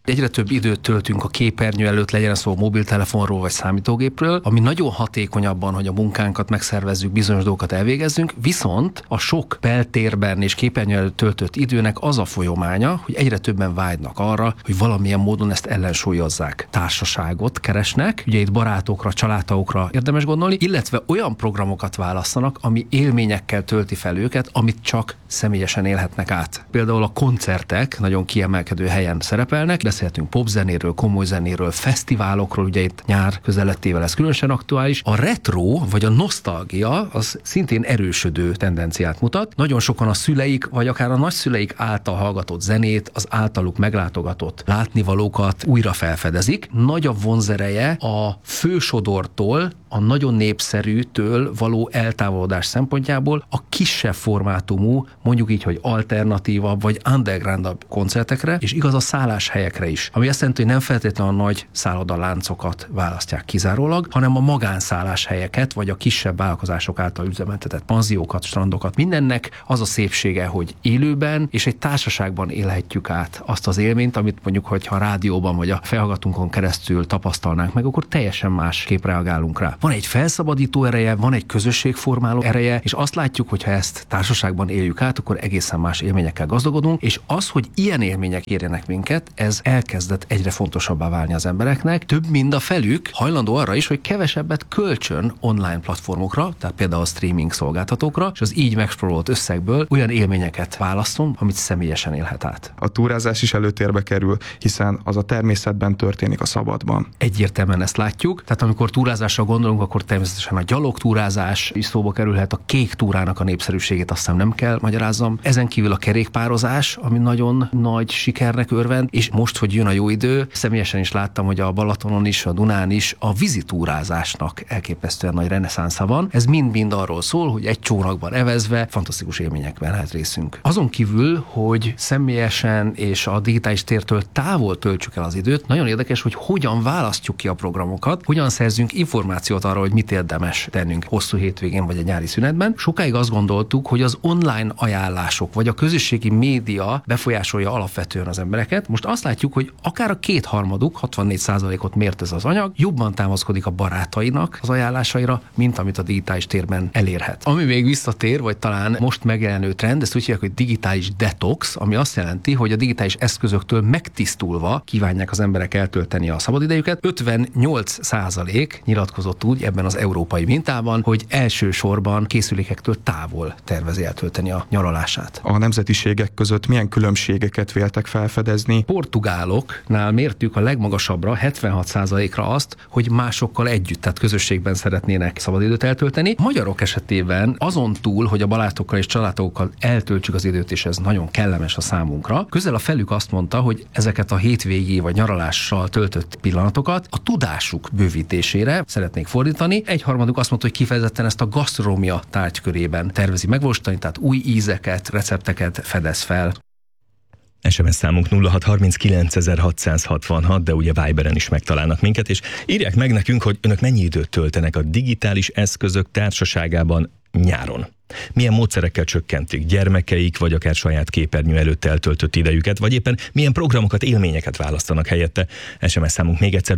Egyre több időt töltünk a képernyő előtt, legyen szó mobiltelefonról vagy számítógépről, ami nagyon hatékony abban, hogy a munkánkat megszervezzük, bizonyos dolgokat elvégezzünk, viszont a sok beltérben és képernyő előtt töltött időnek az a folyamánya, hogy egyre többen vágynak arra, hogy valamilyen módon ezt ellensúlyozzák. Társaságot keresnek, ugye itt barátokra, családtagokra érdemes gondolni, illetve olyan programokat választanak, ami élményekkel tölti fel őket, amit csak személyesen élhetnek át. Például a koncertek nagyon kiemelkedő helyen szerepelnek, beszélhetünk popzenéről, komoly zenéről, fesztiválokról, ugye itt nyár közelettével ez különösen aktuális. A retro vagy a nosztalgia az szintén erősödő tendenciát mutat. Nagyon sokan a szüleik vagy akár a nagyszüleik által hallgatott zenét, az általuk meglátogatott látnivalókat újra felfedezik. Nagy a vonzereje a fősodortól, a nagyon népszerűtől való eltávolodás szempontjából a kisebb formátumú, mondjuk így, hogy alternatívabb vagy undergroundabb koncertekre, és igaz a szálláshelyekre is. Ami azt jelenti, hogy nem feltétlenül a nagy szállodaláncokat választják kizárólag, hanem a magánszálláshelyeket, vagy a kisebb vállalkozások által üzemeltetett panziókat, strandokat. Mindennek az a szépsége, hogy élőben és egy társaságban élhetjük át azt az élményt, amit mondjuk, hogyha a rádióban vagy a felhallgatónkon keresztül tapasztalnánk meg, akkor teljesen másképp reagálunk rá. Van egy felszabadító ereje, van egy közösségformáló ereje, és azt látjuk, hogy ha ezt társaságban éljük át, akkor egészen más élményekkel gazdagodunk, és az, hogy ilyen élmények érjenek minket, ez elkezdett egyre fontosabbá válni az embereknek. Több mind a felük hajlandó arra is, hogy kevesebbet kölcsön online platformokra, tehát például a streaming szolgáltatókra, és az így megspórolt összegből olyan élményeket választom, amit személyesen élhet át. A túrázás is előtérbe kerül, hiszen az a természetben történik a szabadban. Egyértelműen ezt látjuk, tehát amikor túrázásra gondolunk, akkor természetesen a gyalogtúrázás is szóba kerülhet, a kék túrának a népszerűségét azt hiszem nem kell magyarázzam. Ezen kívül a kerékpározás, ami nagyon nagy sikernek örvend, és most, hogy jön a jó idő, személyesen is láttam, hogy a Balatonon is, a Dunán is a vízitúrázásnak elképesztően nagy reneszánsza van. Ez mind-mind arról szól, hogy egy csónakban evezve fantasztikus élményekben lehet részünk. Azon kívül, hogy személyesen és a digitális tértől távol töltsük el az időt, nagyon érdekes, hogy hogyan választjuk ki a programokat, hogyan szerzünk információt arra, hogy mit érdemes tennünk hosszú hétvégén vagy a nyári szünetben. Sokáig azt gondoltuk, hogy az online ajánlások vagy a közösségi média befolyásolja alapvetően az embereket. Most azt látjuk, hogy akár a kétharmaduk, 64%-ot mért ez az anyag, jobban támaszkodik a barátainak az ajánlásaira, mint amit a digitális térben elérhet. Ami még visszatér, vagy talán most megjelenő trend, ezt úgy hívják, hogy digitális detox, ami azt jelenti, hogy a digitális eszközöktől megtisztulva kívánják az emberek eltölteni a szabadidejüket. 58% nyilatkozott úgy ebben az európai mintában, hogy elsősorban készülékektől távol tervezi eltölteni a nyaralását. A nemzetiségek között milyen különbségeket véltek felfedezni? Portugáloknál mértük a legmagasabbra, 76%-ra azt, hogy másokkal együtt, tehát közösségben szeretnének szabadidőt eltölteni. Magyarok esetében azon túl, hogy a barátokkal és családokkal eltöltsük az időt, és ez nagyon kellemes a számunkra, közel a felük azt mondta, hogy ezeket a hétvégi vagy nyaralással töltött pillanatokat a tudásuk bővítésére szeretnék fordítani. Egyharmaduk azt mondta, hogy kifejezetten ezt a gasztronómia tárgykörében tervezi megvalósítani, tehát új ízeket, recepteket fedez fel. SMS számunk 0639.666, de ugye Viberen is megtalálnak minket, és írják meg nekünk, hogy önök mennyi időt töltenek a digitális eszközök társaságában nyáron. Milyen módszerekkel csökkentik gyermekeik, vagy akár saját képernyő előtt eltöltött idejüket, vagy éppen milyen programokat, élményeket választanak helyette. SMS számunk még egyszer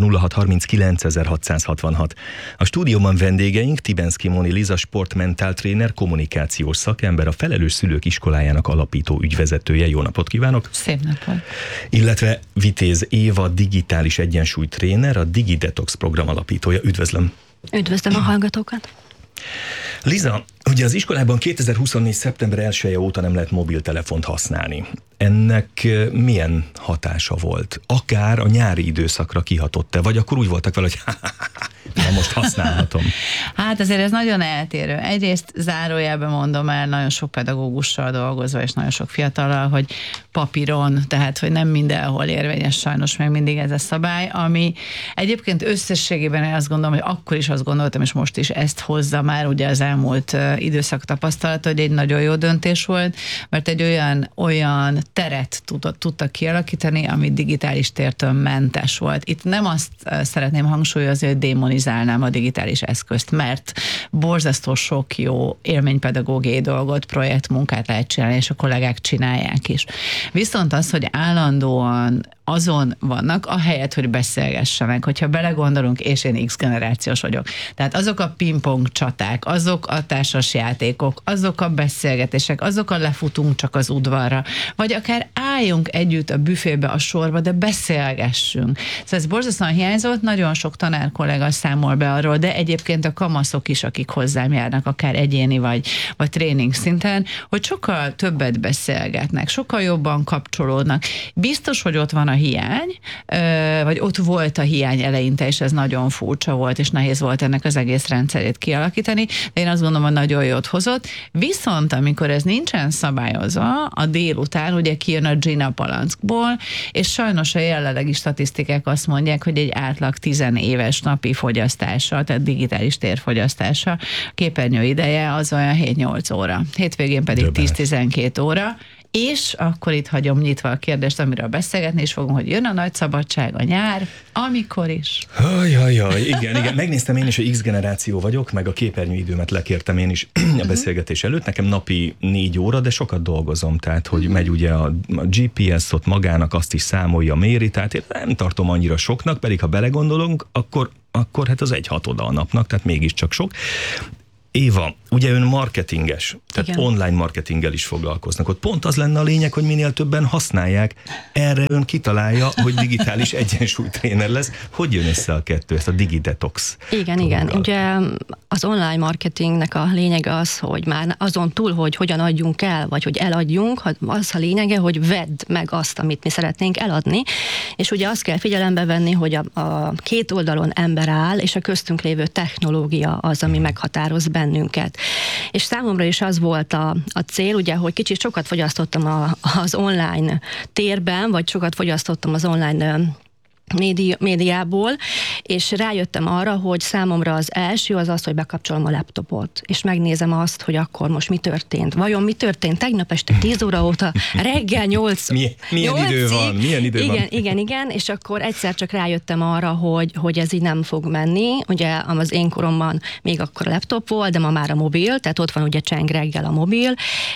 0639.666. A stúdióban vendégeink Tibenszky Moni Liza, sportmentál tréner, kommunikációs szakember, a Felelős Szülők Iskolájának alapító ügyvezetője. Jó napot kívánok! Szép napot! Illetve Vitéz Éva, digitális egyensúly tréner, a DigiDetox program alapítója. Üdvözlöm! Üdvözlöm a hallgatókat! Liza, ugye az iskolában 2024. szeptember 1-e óta nem lehet mobiltelefont használni. Ennek milyen hatása volt? Akár a nyári időszakra kihatott-e? Vagy akkor úgy voltak vele, hogy na most használhatom? Hát azért ez nagyon eltérő. Egyrészt zárójelben mondom el, nagyon sok pedagógussal dolgozva, és nagyon sok fiatallal, hogy papíron, tehát hogy nem mindenhol érvényes sajnos még mindig ez a szabály, ami egyébként összességében én azt gondolom, hogy akkor is azt gondoltam, és most is ezt hozza már ugye az elmúlt időszak tapasztalata, hogy egy nagyon jó döntés volt, mert egy olyan teret tudtak kialakítani, ami digitális tértől mentes volt. Itt nem azt szeretném hangsúlyozni, hogy démonizálnám a digitális eszközt, mert borzasztó sok jó élménypedagógiai dolgot, projektmunkát lehet csinálni, és a kollégák csinálják is. Viszont az, hogy állandóan azon vannak, ahelyett, hogy beszélgessenek, hogyha belegondolunk, és én X generációs vagyok. Tehát azok a pingpong csaták, azok a társasjátékok, azok a beszélgetések, azok a lefutunk csak az udvarra, vagy akár álljunk együtt a büfébe, a sorba, de beszélgessünk. Szóval ez borzasztóan hiányzott, nagyon sok tanár kollega számol be arról, de egyébként a kamaszok is, akik hozzám járnak, akár egyéni vagy tréning szinten, hogy sokkal többet beszélgetnek, sokkal jobban kapcsolódnak. Biztos, hogy ott van a hiány, vagy ott volt a hiány eleinte, és ez nagyon furcsa volt, és nehéz volt ennek az egész rendszerét kialakítani, de én azt gondolom, hogy nagyon jót hozott. Viszont amikor ez nincsen szabályozva, a délután ugye kijön a Gina palackból, és sajnos a jelenlegi statisztikák azt mondják, hogy egy átlag 10 éves napi fogyasztása, tehát digitális térfogyasztása, képernyő ideje az olyan 7-8 óra. Hétvégén pedig 10-12 óra. És akkor itt hagyom nyitva a kérdést, amiről beszélgetni is fogunk, hogy jön a nagy szabadság, a nyár, amikor is. Igen. Megnéztem én is, hogy X generáció vagyok, meg a képernyőidőmet lekértem én is a beszélgetés előtt. Nekem napi 4 óra, de sokat dolgozom, tehát hogy megy ugye a GPS, ott magának azt is számolja, méri, tehát én nem tartom annyira soknak, pedig ha belegondolunk, akkor hát az 1/6 a napnak, tehát mégiscsak sok. Éva, ugye ön marketinges, tehát igen, online marketinggel is foglalkoznak. Ott pont az lenne a lényeg, hogy minél többen használják. Erre ön kitalálja, hogy digitális egyensúlytréner lesz. Hogy jön össze a kettő, ezt a digidetox? Igen. Ugye az online marketingnek a lényege az, hogy már azon túl, hogy hogyan adjunk el, vagy hogy eladjunk, az a lényege, hogy vedd meg azt, amit mi szeretnénk eladni. És ugye azt kell figyelembe venni, hogy a két oldalon ember áll, és a köztünk lévő technológia az, ami meghatároz bennünket. És számomra is az volt a cél, ugye, hogy kicsit sokat fogyasztottam az online térben, vagy sokat fogyasztottam az online médiából, és rájöttem arra, hogy számomra az első az, hogy bekapcsolom a laptopot, és megnézem azt, hogy akkor most mi történt. Vajon mi történt tegnap este 10 óra óta, reggel 8 Milyen idő van? Igen, és akkor egyszer csak rájöttem arra, hogy ez így nem fog menni. Ugye az én koromban még akkor a laptop volt, de ma már a mobil, tehát ott van ugye cseng reggel a mobil,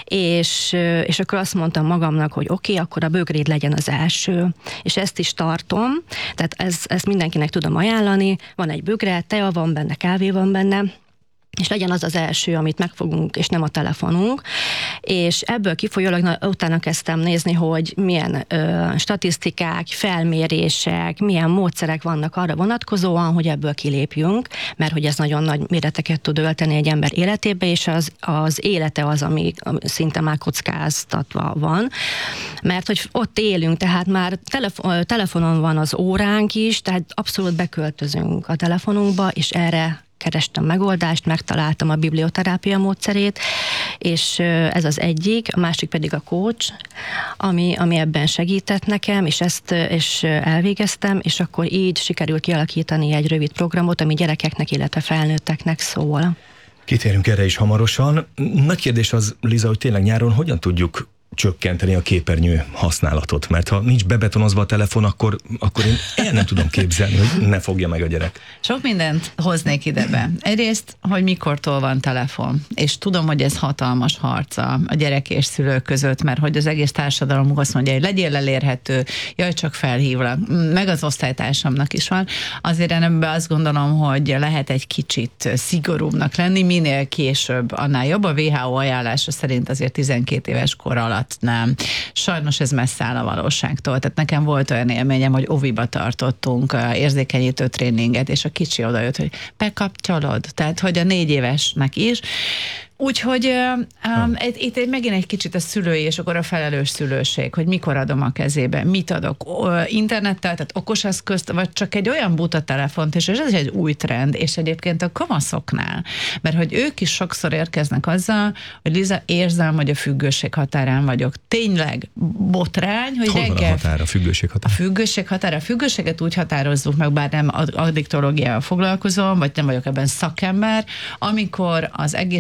és akkor azt mondtam magamnak, hogy oké, akkor a bögréd legyen az első. És ezt is tartom, tehát ezt mindenkinek tudom ajánlani, van egy bögre, tea van benne, kávé van benne, és legyen az az első, amit megfogunk, és nem a telefonunk. És ebből kifolyólag utána kezdtem nézni, hogy milyen statisztikák, felmérések, milyen módszerek vannak arra vonatkozóan, hogy ebből kilépjünk, mert hogy ez nagyon nagy méreteket tud ölteni egy ember életébe, és az élete az, ami szinte már kockáztatva van. Mert hogy ott élünk, tehát már telefonon van az óránk is, tehát abszolút beköltözünk a telefonunkba, és erre kerestem megoldást, megtaláltam a biblioterápia módszerét, és ez az egyik, a másik pedig a coach, ami ebben segített nekem, és ezt elvégeztem, és akkor így sikerült kialakítani egy rövid programot, ami gyerekeknek, illetve felnőtteknek szól. Kitérünk erre is hamarosan. Nagy kérdés az, Liza, hogy tényleg nyáron hogyan tudjuk csökkenteni a képernyő használatot, mert ha nincs bebetonozva a telefon, akkor én el nem tudom képzelni, hogy ne fogja meg a gyerek. Sok mindent hoznék ide be. Egyrészt, hogy mikortól van telefon, és tudom, hogy ez hatalmas harca a gyerek és szülők között, mert hogy az egész társadalom azt mondja, hogy legyél elérhető, jaj, csak felhívlak, meg az osztálytársamnak is van. Azért én ebben azt gondolom, hogy lehet egy kicsit szigorúbbnak lenni, minél később, annál jobb. A WHO ajánlása szerint azért 12 éves kor alatt nem. Sajnos ez messze áll a valóságtól. Tehát nekem volt olyan élményem, hogy oviba tartottunk érzékenyítő tréninget, és a kicsi odajött, hogy bekapcsolod. Tehát, hogy a 4 évesnek is. Úgyhogy itt megint egy kicsit a szülői, és akkor a felelős szülőség, hogy mikor adom a kezébe, mit adok, internettel, tehát okos eszközt, vagy csak egy olyan buta telefont, és ez egy új trend, és egyébként a kamaszoknál, mert hogy ők is sokszor érkeznek azzal, hogy Liza, érzem, hogy a függőség határán vagyok. Tényleg botrány, hogy hol reggel... van a határ, a függőség határ? A függőség határ, a függőséget úgy határozzuk meg, bár nem addiktológiával foglalkozom, vagy nem vagyok ebben szakember, amikor az egész életünk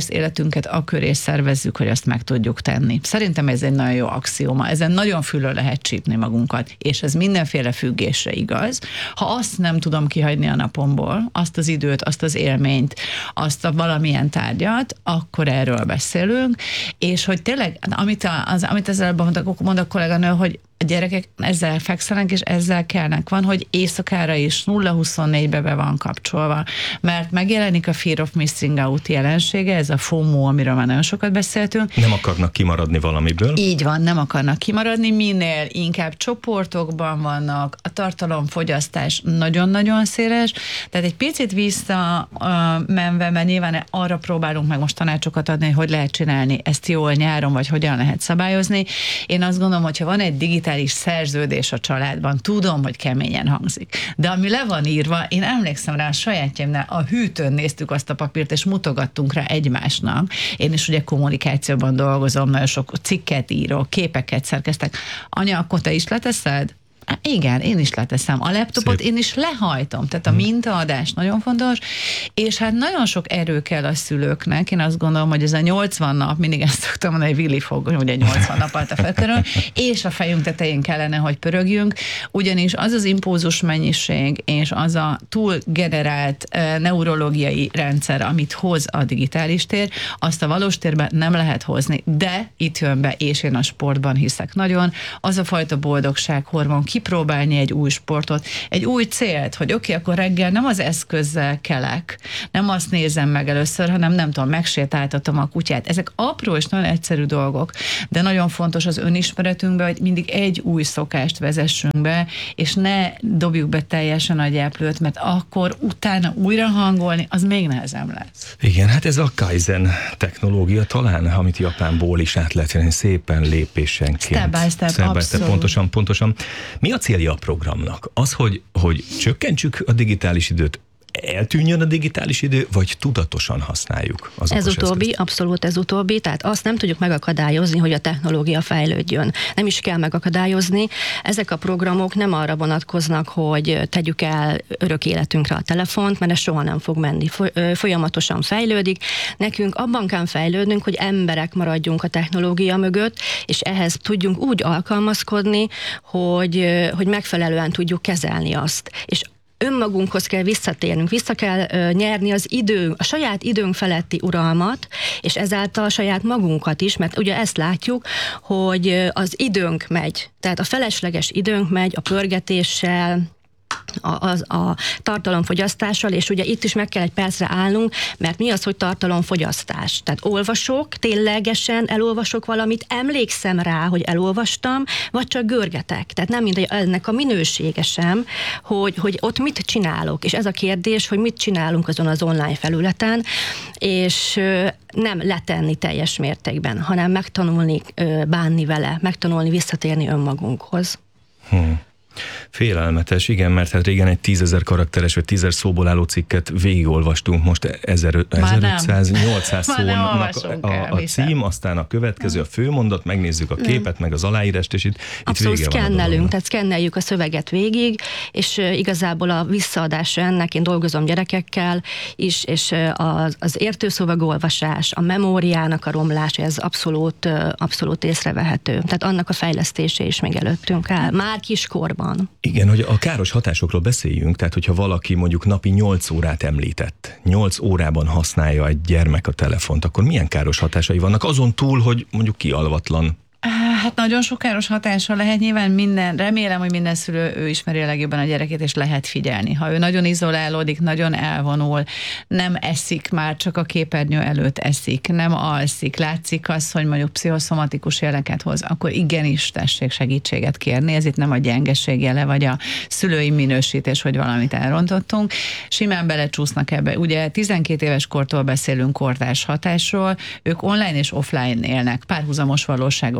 életünket akköré szervezzük, hogy azt meg tudjuk tenni. Szerintem ez egy nagyon jó axióma. Ezen nagyon fülről lehet csípni magunkat, és ez mindenféle függésre igaz. Ha azt nem tudom kihagyni a napomból, azt az időt, azt az élményt, azt a valamilyen tárgyat, akkor erről beszélünk, és hogy tényleg, amit ezzel mond a kolléganő, hogy a gyerekek ezzel fekszenek, és ezzel kelnek. Van, hogy éjszakára is 0-24-be be van kapcsolva, mert megjelenik a fear of missing out jelensége, ez a FOMO, amiről már nagyon sokat beszéltünk. Nem akarnak kimaradni valamiből. Így van, nem akarnak kimaradni, minél inkább csoportokban vannak, a tartalomfogyasztás nagyon-nagyon széles, tehát egy picit visszamenve, mert nyilván arra próbálunk meg most tanácsokat adni, hogy lehet csinálni ezt jól nyáron, vagy hogyan lehet szabályozni. Én azt gondolom, hogyha van egy digitális szerződés a családban, tudom, hogy keményen hangzik. De ami le van írva, én emlékszem rá a sajátjaimnál, a hűtőn néztük azt a papírt, és mutogattunk rá egymásnak. Én is ugye kommunikációban dolgozom, nagyon sok cikket írok, képeket szerkeztek. Anya, akkor te is leteszed? Igen, én is leteszem. A laptopot én is lehajtom. Tehát a mintaadás nagyon fontos, és hát nagyon sok erő kell a szülőknek. Én azt gondolom, hogy ez a 80 nap, mindig ezt szoktam mondani, hogy Willy fog, ugye 80 nap alatt a felkörül, és a fejünk tetején kellene, hogy pörögjünk, ugyanis az az impulzus mennyiség, és az a túl generált neurológiai rendszer, amit hoz a digitális tér, azt a valós térben nem lehet hozni, de itt jön be, és én a sportban hiszek nagyon, az a fajta boldogsághormon, kipróbálni egy új sportot, egy új célt, hogy oké, akkor reggel nem az eszközzel kelek, nem azt nézem meg először, hanem nem tudom, megsétáltatom a kutyát. Ezek apró és nagyon egyszerű dolgok, de nagyon fontos az önismeretünkbe, hogy mindig egy új szokást vezessünk be, és ne dobjuk be teljesen a gyáplőt, mert akkor utána újra hangolni, az még nehezebb lesz. Igen, hát ez a Kaizen technológia talán, amit Japánból is át lehet venni, szépen lépésenként. Step by step, pontosan. Mi a célja a programnak? Az, hogy csökkentsük a digitális időt, eltűnjön a digitális idő, vagy tudatosan használjuk az Ez utóbbi, abszolút ez utóbbi, tehát azt nem tudjuk megakadályozni, hogy a technológia fejlődjön. Nem is kell megakadályozni. Ezek a programok nem arra vonatkoznak, hogy tegyük el örök életünkre a telefont, mert ez soha nem fog menni. Folyamatosan fejlődik. Nekünk abban kell fejlődnünk, hogy emberek maradjunk a technológia mögött, és ehhez tudjunk úgy alkalmazkodni, hogy megfelelően tudjuk kezelni azt. És önmagunkhoz kell visszatérnünk, vissza kell nyerni a saját időnk feletti uralmat, és ezáltal a saját magunkat is, mert ugye ezt látjuk, hogy az időnk megy, tehát a felesleges időnk megy a pörgetéssel, a tartalomfogyasztással, és ugye itt is meg kell egy percre állnunk, mert mi az, hogy tartalomfogyasztás? Tehát olvasok, ténylegesen elolvasok valamit, emlékszem rá, hogy elolvastam, vagy csak görgetek. Tehát nem mindegy, ennek a minősége sem, hogy ott mit csinálok, és ez a kérdés, hogy mit csinálunk azon az online felületen, és nem letenni teljes mértékben, hanem megtanulni bánni vele, megtanulni visszatérni önmagunkhoz. Félelmetes, igen, mert hát régen egy 10 000 karakteres, vagy 10 000 szóból álló cikket végigolvastunk, most 1500-800 szónak a cím, aztán a következő, a főmondat, megnézzük a képet, meg az aláírást, és itt abszolút vége szkennelünk, tehát szkenneljük a szöveget végig, és igazából a visszaadása ennek, én dolgozom gyerekekkel is, és az értőszövegolvasás, a memóriának a romlása, ez abszolút észrevehető. Tehát annak a fejlesztése is még előttünk áll, már kiskorban. Igen, hogy a káros hatásokról beszéljünk, tehát hogyha valaki mondjuk napi 8 órát említett, 8 órában használja egy gyermek a telefont, akkor milyen káros hatásai vannak azon túl, hogy mondjuk kialvatlan? Hát nagyon sok káros hatása lehet, nyilván remélem, hogy minden szülő ő ismeri a legjobban a gyerekét, és lehet figyelni. Ha ő nagyon izolálódik, nagyon elvonul, nem eszik már, csak a képernyő előtt eszik, nem alszik, látszik az, hogy mondjuk pszichoszomatikus jeleket hoz, akkor igenis tessék segítséget kérni, ez itt nem a gyengeség jele, vagy a szülői minősítés, hogy valamit elrontottunk. Simán belecsúsznak ebbe. Ugye 12 éves kortól beszélünk kortárs hatásról, ők online és offline élnek, párhuzamos valóságokról beszélünk.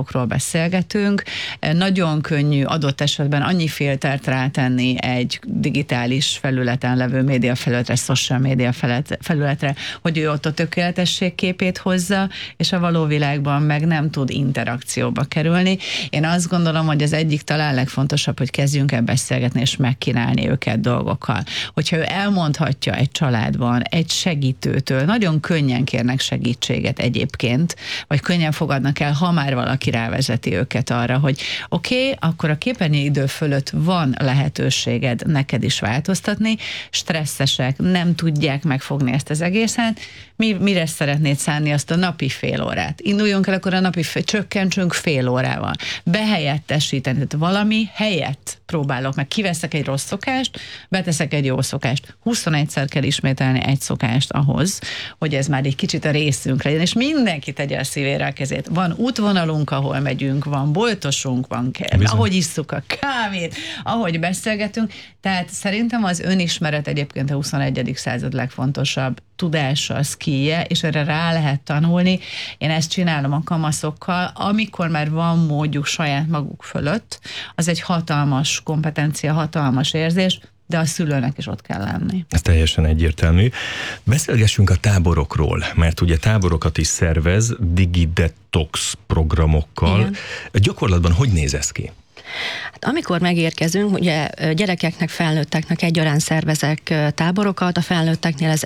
beszélgetünk. Nagyon könnyű adott esetben annyi filtert rátenni egy digitális felületen levő média felületre, social média felületre, hogy ő ott a tökéletességképét hozza, és a való világban meg nem tud interakcióba kerülni. Én azt gondolom, hogy az egyik talán legfontosabb, hogy kezdjünk el beszélgetni és megkínálni őket dolgokkal. Hogyha ő elmondhatja egy családban, egy segítőtől, nagyon könnyen kérnek segítséget egyébként, vagy könnyen fogadnak el, ha már valaki rávezeti őket arra, hogy oké, akkor a képernyőidő fölött van lehetőséged neked is változtatni, stresszesek, nem tudják megfogni ezt az egészen, mire szeretnéd szánni azt a napi fél órát? Induljunk el akkor a napi csökkentsünk fél órával. Behelyettesíteni, tehát valami helyett próbálok meg. Kiveszek egy rossz szokást, beteszek egy jó szokást. 21-szer kell ismételni egy szokást ahhoz, hogy ez már egy kicsit a részünk legyen, és mindenki tegye a szívére a kezét. Van útvonalunk, ahol megyünk, van boltosunk, van ahogy isszuk a kávét, ahogy beszélgetünk. Tehát szerintem az önismeret egyébként a 21. század legfontosabb tudása, skillje, és erre rá lehet tanulni. Én ezt csinálom a kamaszokkal, amikor már van módjuk saját maguk fölött, az egy hatalmas kompetencia, hatalmas érzés, de a szülőnek is ott kell lenni. Ez teljesen egyértelmű. Beszélgessünk a táborokról, mert ugye táborokat is szervez DigiDetox programokkal. Igen. Gyakorlatban hogy néz ez ki? Hát amikor megérkezünk, ugye gyerekeknek, felnőtteknek egyaránt szervezek táborokat, a felnőtteknél ez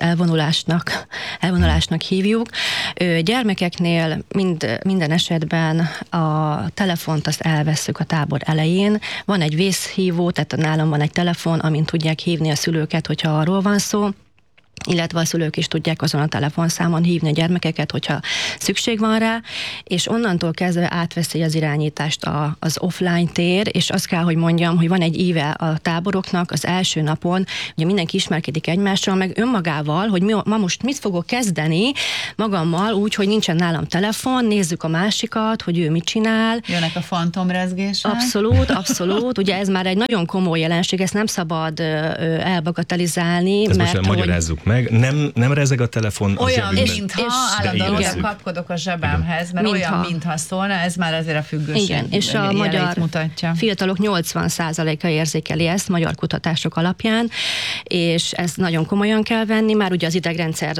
elvonulásnak hívjuk. Gyermekeknél minden esetben a telefont azt elvesszük a tábor elején. Van egy vészhívó, tehát nálam van egy telefon, amin tudják hívni a szülőket, hogyha arról van szó, illetve a szülők is tudják azon a telefonszámon hívni a gyermekeket, hogyha szükség van rá, és onnantól kezdve átveszi az irányítást az offline tér, és azt kell, hogy mondjam, hogy van egy íve a táboroknak az első napon, ugye mindenki ismerkedik egymással, meg önmagával, hogy ma most mit fogok kezdeni magammal, úgy, hogy nincsen nálam telefon, nézzük a másikat, hogy ő mit csinál. Jönnek a fantomrezgések. Abszolút. Ugye ez már egy nagyon komoly jelenség, ezt nem szabad elbagatelizálni. Ezt most magyarázzuk meg. Nem rezeg a telefon olyan, mintha állandóan kapkodok a zsebemhez, mert mintha szólna, ez már azért a függőség. Igen, és a magyar mutatja. Fiatalok 80%-a érzékeli ezt magyar kutatások alapján, és ezt nagyon komolyan kell venni, már ugye az idegrendszer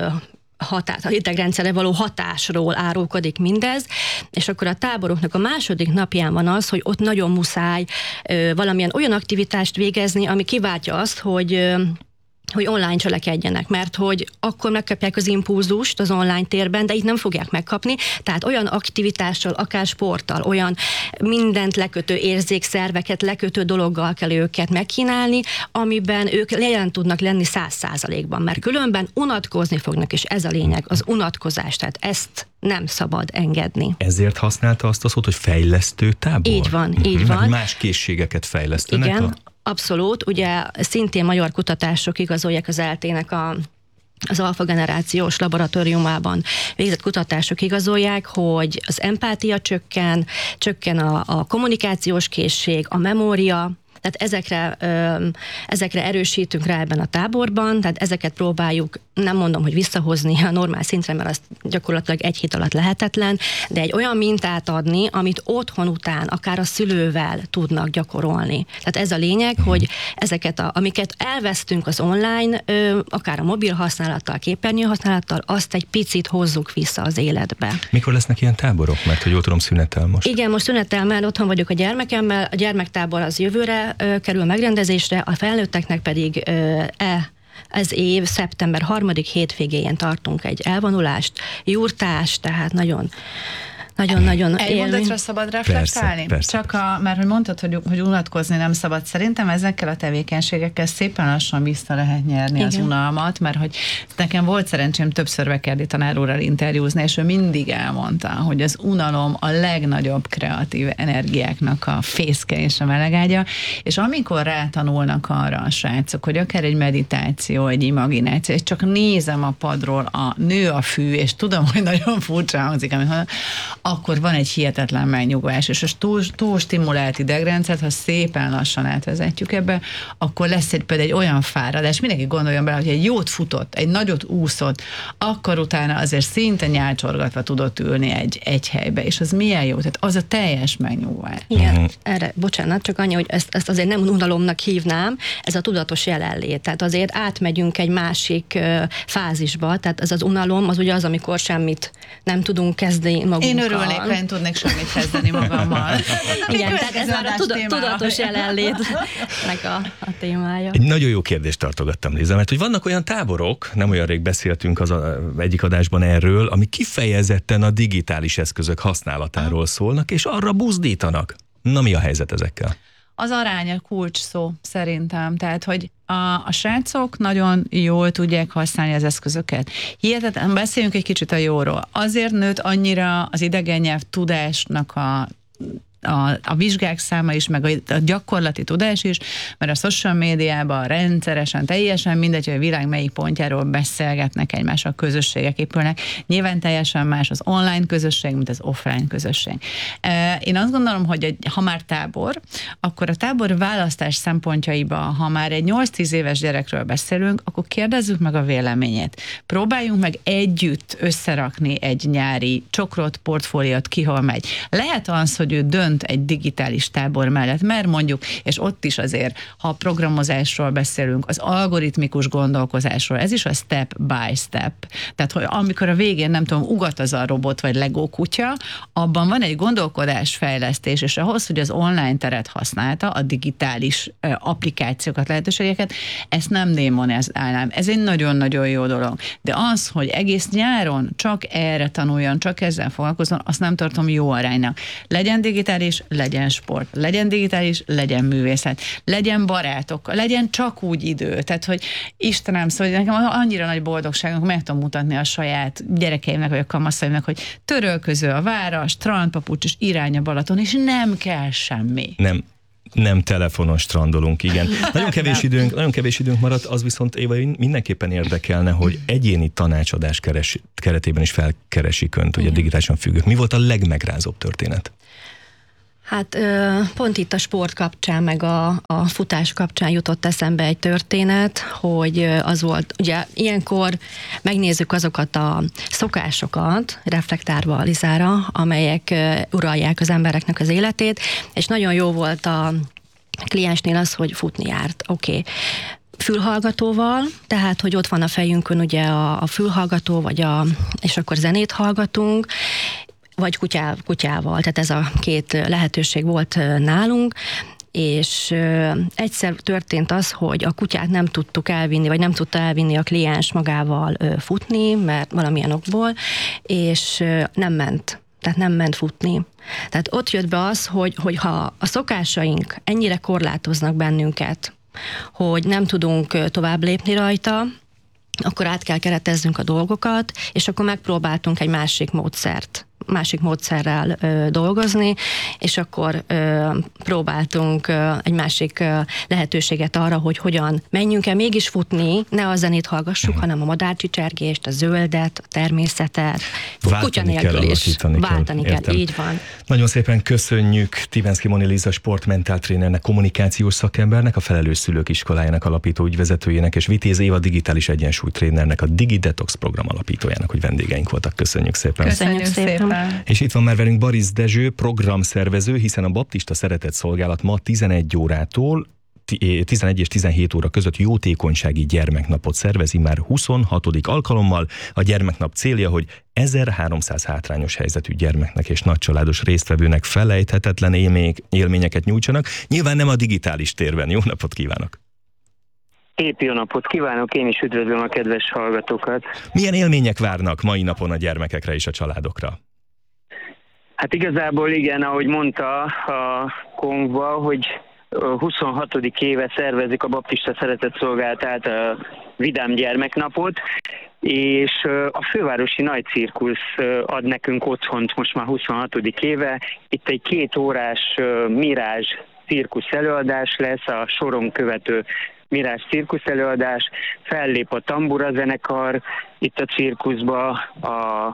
az idegrendszerre való hatásról árulkodik mindez, és akkor a táboroknak a második napján van az, hogy ott nagyon muszáj valamilyen olyan aktivitást végezni, ami kiváltja azt, hogy online cselekedjenek, mert hogy akkor megkapják az impulzust az online térben, de itt nem fogják megkapni, tehát olyan aktivitással, akár sporttal, olyan mindent lekötő érzékszerveket, lekötő dologgal kell őket megkínálni, amiben ők jelen tudnak lenni 100%-ban, mert különben unatkozni fognak, és ez a lényeg, az unatkozás, tehát ezt nem szabad engedni. Ezért használta azt a szót, hogy fejlesztő tábor? Így van. Mert más készségeket fejlesztenek? Igen. Abszolút, ugye szintén magyar kutatások igazolják az ELTE-nek az alfa generációs laboratóriumában végzett kutatások igazolják, hogy az empátia csökken a kommunikációs készség, a memória, tehát ezekre erősítünk rá ebben a táborban, tehát ezeket próbáljuk, nem mondom, hogy visszahozni a normál szintre, mert az gyakorlatilag egy hét alatt lehetetlen, de egy olyan mintát adni, amit otthon után akár a szülővel tudnak gyakorolni. Tehát ez a lényeg, hogy ezeket, amiket elvesztünk az online, akár a mobil használattal, képernyő használattal, azt egy picit hozzuk vissza az életbe. Mikor lesznek ilyen táborok? Mert hogy jól tudom, szünetel most. Igen, most szünetel, mert otthon vagyok a gyermekemmel, a gyermektábor az jövőre kerül megrendezésre, a felnőtteknek pedig ez év szeptember 3. hétvégéjén tartunk egy elvonulást, jurtást, tehát nagyon egy mondatra szabad reflektálni? Persze. Csak mert hogy mondtad, hogy unatkozni nem szabad. Szerintem ezekkel a tevékenységekkel szépen lassan vissza lehet nyerni az unalmat, mert hogy nekem volt szerencsém többször Bekerdi tanár úrral interjúzni, és ő mindig elmondta, hogy az unalom a legnagyobb kreatív energiáknak a fészke és a melegágya, és amikor rátanulnak arra a srácok, hogy akár egy meditáció, egy imagináció, és csak nézem a padról a nő a fű, és tudom, hogy nagyon furcsa hangzik, amit mondom, akkor van egy hihetetlen megnyugvás, és a túl stimulált idegrendszert, ha szépen lassan átvezetjük ebbe, akkor lesz például egy olyan fáradás, mindenki gondoljon bele, hogy egy jót futott, egy nagyot úszott, akkor utána azért szinte nyálcsorgatva tudott ülni egy helybe, és az milyen jó, tehát az a teljes megnyugvás. Igen, erre, bocsánat, csak annyi, hogy ezt azért nem unalomnak hívnám, ez a tudatos jelenlét, tehát azért átmegyünk egy másik fázisba, tehát ez az unalom, az ugye az, amikor semmit nem tudunk kezdeni magunkkal. Én örülnék, ha én tudnék semmit kezdeni magammal. Igen, tehát ez már a tudatos jelenlétnek a témája. Egy nagyon jó kérdést tartogattam, Liza, mert hogy vannak olyan táborok, nem olyan rég beszéltünk az egyik adásban erről, ami kifejezetten a digitális eszközök használatáról szólnak, és arra buzdítanak. Na, mi a helyzet ezekkel? Az arány a kulcs szó szerintem, tehát hogy a srácok nagyon jól tudják használni az eszközöket. Hihetetlen, beszéljünk egy kicsit a jóról. Azért nőtt annyira az idegen nyelv tudásnak a vizsgák száma is, meg a gyakorlati tudás is, mert a social médiában rendszeresen, teljesen mindegy, hogy a világ melyik pontjáról beszélgetnek egymással, közösségek épülnek. Nyilván teljesen más az online közösség, mint az offline közösség. Én azt gondolom, hogy ha már tábor, akkor a tábor választás szempontjaiban, ha már egy 8-10 éves gyerekről beszélünk, akkor kérdezzük meg a véleményét. Próbáljunk meg együtt összerakni egy nyári csokrot, portfóliót, ki hol megy. Lehet az, hogy ő dönt egy digitális tábor mellett, mert mondjuk, és ott is azért, ha programozásról beszélünk, az algoritmikus gondolkozásról, ez is a step by step. Tehát, hogy amikor a végén, nem tudom, ugat az a robot, vagy Lego kutya, abban van egy gondolkodásfejlesztés, és ahhoz, hogy az online teret használta, a digitális applikációkat, lehetőségeket, ezt nem démonizálnám. Ez egy nagyon-nagyon jó dolog. De az, hogy egész nyáron csak erre tanuljon, csak ezzel foglalkozzon, azt nem tartom jó aránynak. Legyen digitális, legyen sport, legyen digitális, legyen művészet, legyen barátok, legyen csak úgy idő. Tehát, hogy Istenem, szóval nekem annyira nagy boldogságom, hogy meg tudom mutatni a saját gyerekeimnek, vagy a kamaszaimnak, hogy törölköző a város, strandpapucs, és irány a Balaton, és nem kell semmi. Nem telefonon strandolunk, igen. Nagyon kevés időnk maradt, az viszont, Éva, mindenképpen érdekelne, hogy egyéni tanácsadás keretében is felkeresik önt, hogy a digitálisan függők. Mi volt a legmegrázóbb történet? Hát pont itt a sport kapcsán, meg a futás kapcsán jutott eszembe egy történet, hogy az volt, ugye ilyenkor megnézzük azokat a szokásokat, reflektálva a Lizára, amelyek uralják az embereknek az életét, és nagyon jó volt a kliensnél az, hogy futni járt. Oké. Fülhallgatóval, tehát, hogy ott van a fejünkön ugye a fülhallgató, és akkor zenét hallgatunk, vagy kutyával, tehát ez a két lehetőség volt nálunk, és egyszer történt az, hogy a kutyát nem tudtuk elvinni, vagy nem tudta elvinni a kliens magával futni, mert valamilyen okból, és nem ment futni. Tehát ott jött be az, hogy ha a szokásaink ennyire korlátoznak bennünket, hogy nem tudunk tovább lépni rajta, akkor át kell kereteznünk a dolgokat, és akkor megpróbáltunk egy másik módszerrel dolgozni, és akkor próbáltunk egy másik lehetőséget arra, hogy hogyan menjünk el mégis futni, ne a zenét hallgassuk, hanem a madárcsicsergést, a zöldet, a természetet, kutya nélkül is. Váltani kell, így van. Nagyon szépen köszönjük Tivenszky Moni Liza sportmentáltrénernek, kommunikációs szakembernek, a Felelős Szülők Iskolájának alapító ügyvezetőjének, és Vitéz Éva digitális egyensúlytrénernek, a DigiDetox program alapítójának, hogy vendégeink voltak. Köszönjük szépen. Köszönjük szépen. És itt van már velünk Baris Dezső, programszervező, hiszen a Baptista Szeretett Szolgálat ma 11 órától 11 és 17 óra között jótékonysági gyermeknapot szervezi már 26. alkalommal. A gyermeknap célja, hogy 1300 hátrányos helyzetű gyermeknek és nagycsaládos résztvevőnek felejthetetlen élményeket nyújtsanak. Nyilván nem a digitális térben. Jó napot kívánok! Szép jó napot kívánok, én is üdvözlöm a kedves hallgatókat. Milyen élmények várnak mai napon a gyermekekre és a családokra? Hát igazából igen, ahogy mondta a Kongba, hogy 26. éve szervezik a Baptista Szeretett Szolgálat a Vidám Gyermeknapot, és a fővárosi nagy cirkusz ad nekünk otthont most már 26. éve. Itt egy 2 órás Mirázs cirkusz előadás lesz, a soron követő Mirázs cirkusz előadás, fellép a Tambura zenekar itt a cirkuszba, a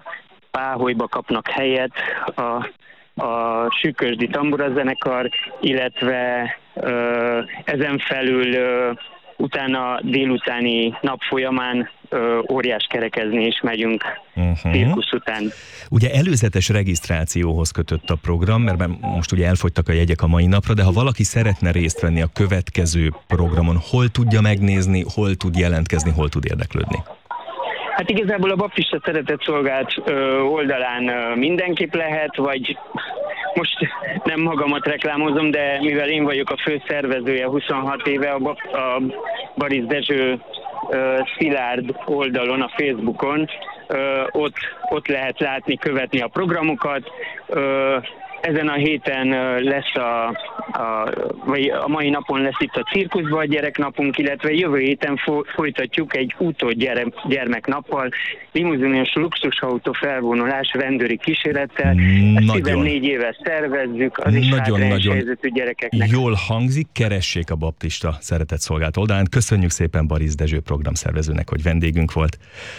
Páholyba kapnak helyet a Sükkösdi Tamburazenekar, illetve ezen felül utána délutáni nap folyamán óriás kerekezni is megyünk cirkusz után. Ugye előzetes regisztrációhoz kötött a program, mert most ugye elfogytak a jegyek a mai napra, de ha valaki szeretne részt venni a következő programon, hol tudja megnézni, hol tud jelentkezni, hol tud érdeklődni? Hát igazából a Baptista Szeretetszolgálat oldalán mindenképp lehet, vagy most nem magamat reklámozom, de mivel én vagyok a főszervezője 26 éve, a Baris Dezső Szilárd oldalon, a Facebookon, ott lehet látni, követni a programokat. Ezen a héten lesz vagy a mai napon lesz itt a cirkuszban a gyereknapunk, illetve jövő héten folytatjuk egy gyermeknappal, limuzinos luxusautó felvonulás rendőri kísérettel. Ezt 14 éve szervezzük, az is hátrányos helyzetű gyerekeknek. Jól hangzik, keressék a Baptista Szeretetszolgálat oldalán. Köszönjük szépen Baris Dezső programszervezőnek, hogy vendégünk volt.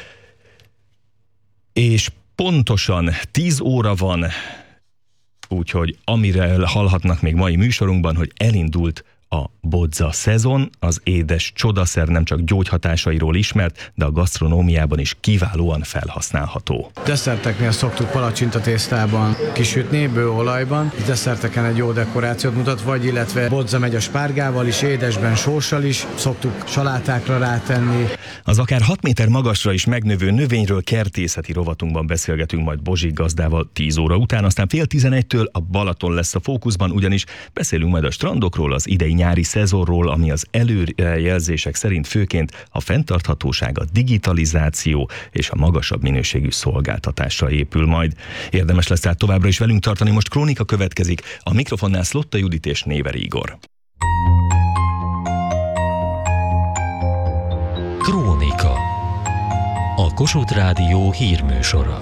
És pontosan 10 óra van, úgyhogy amiről hallhatnak még mai műsorunkban, hogy elindult a bodza szezon, az édes csodaszer nem csak gyógyhatásairól ismert, de a gasztronómiában is kiválóan felhasználható. Desszerteknél szoktuk palacsintatésztában kisütni, bőolajban. Desszerteken egy jó dekorációt mutat, vagy illetve bodza megy a spárgával is, édesben sóssal is, szoktuk salátákra rátenni. Az akár 6 méter magasra is megnövő növényről kertészeti rovatunkban beszélgetünk majd Bozsik gazdával 10 óra után, aztán 10:30-től a Balaton lesz a fókuszban, ugyanis beszélünk majd a strandokról, az idei nyári szezonról, ami az előrejelzések szerint főként a fenntarthatóság, a digitalizáció és a magasabb minőségű szolgáltatásra épül majd. Érdemes lesz tehát továbbra is velünk tartani. Most krónika következik, a mikrofonnál Szlotta Judit és Néver Igor. Krónika. A Kossuth Rádió hírműsora.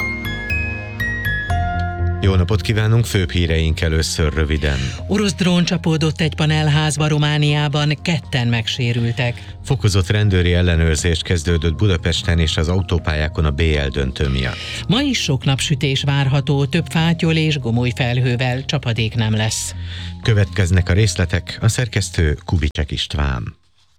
Jó napot kívánunk, főbb híreink először röviden. Orosz drón csapódott egy panelházba Romániában, 2 megsérültek. Fokozott rendőri ellenőrzés kezdődött Budapesten és az autópályákon a BL döntő miatt. Ma is sok napsütés várható, több fátyol és gomoly felhővel, csapadék nem lesz. Következnek a részletek, a szerkesztő Kubicek István.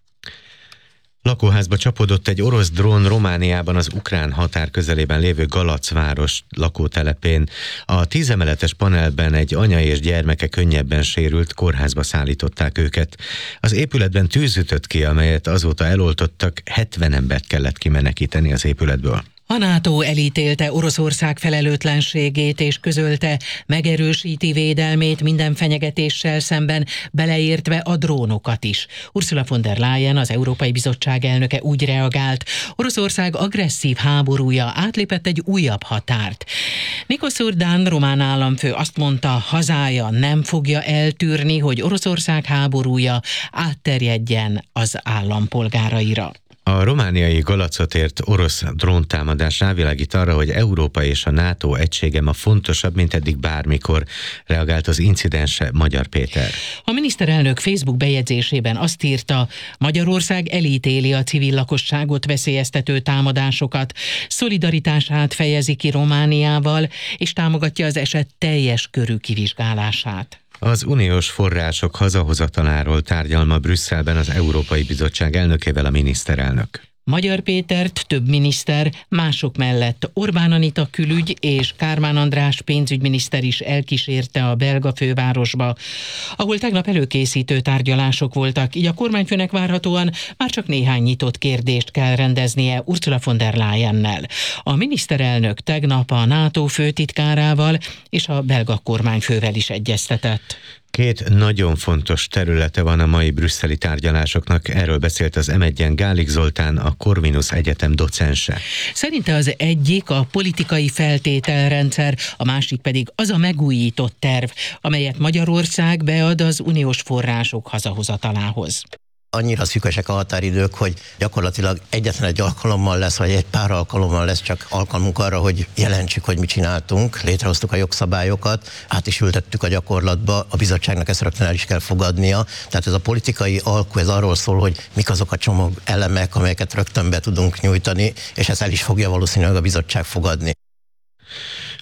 Lakóházba csapódott egy orosz drón Romániában az ukrán határ közelében lévő Galac város lakótelepén. A 10 emeletes panelben egy anya és gyermeke könnyebben sérült, kórházba szállították őket. Az épületben tűz ütött ki, amelyet azóta eloltottak, 70 embert kellett kimenekíteni az épületből. A NATO elítélte Oroszország felelőtlenségét és közölte, megerősíti védelmét minden fenyegetéssel szemben, beleértve a drónokat is. Ursula von der Leyen, az Európai Bizottság elnöke úgy reagált, Oroszország agresszív háborúja átlépett egy újabb határt. Nikos Urdán, román államfő azt mondta, hazája nem fogja eltűrni, hogy Oroszország háborúja átterjedjen az állampolgáraira. A romániai Galacot ért orosz dróntámadás rávilágít arra, hogy Európa és a NATO egysége ma fontosabb, mint eddig bármikor, reagált az incidensre Magyar Péter. A miniszterelnök Facebook bejegyzésében azt írta, Magyarország elítéli a civil lakosságot veszélyeztető támadásokat, szolidaritását fejezi ki Romániával, és támogatja az eset teljes körű kivizsgálását. Az uniós források hazahozataláról tárgyal ma Brüsszelben az Európai Bizottság elnökével a miniszterelnök. Magyar Pétert több miniszter, mások mellett Orbán Anita külügy és Kármán András pénzügyminiszter is elkísérte a belga fővárosba, ahol tegnap előkészítő tárgyalások voltak, így a kormányfőnek várhatóan már csak néhány nyitott kérdést kell rendeznie Ursula von der Leyennel. A miniszterelnök tegnap a NATO főtitkárával és a belga kormányfővel is egyeztetett. 2 nagyon fontos területe van a mai brüsszeli tárgyalásoknak, erről beszélt az M1-en Gálik Zoltán, a Corvinus Egyetem docense. Szerinte az egyik a politikai feltételrendszer, a másik pedig az a megújított terv, amelyet Magyarország bead az uniós források hazahozatalához. Annyira szűkösek a határidők, hogy gyakorlatilag egyetlen egy alkalommal lesz, vagy egy pár alkalommal lesz csak alkalmunk arra, hogy jelentsük, hogy mit csináltunk. Létrehoztuk a jogszabályokat, át is ültettük a gyakorlatba, a bizottságnak ezt rögtön el is kell fogadnia. Tehát ez a politikai alkú, ez arról szól, hogy mik azok a csomag elemek, amelyeket rögtön be tudunk nyújtani, és ezt el is fogja valószínűleg a bizottság fogadni.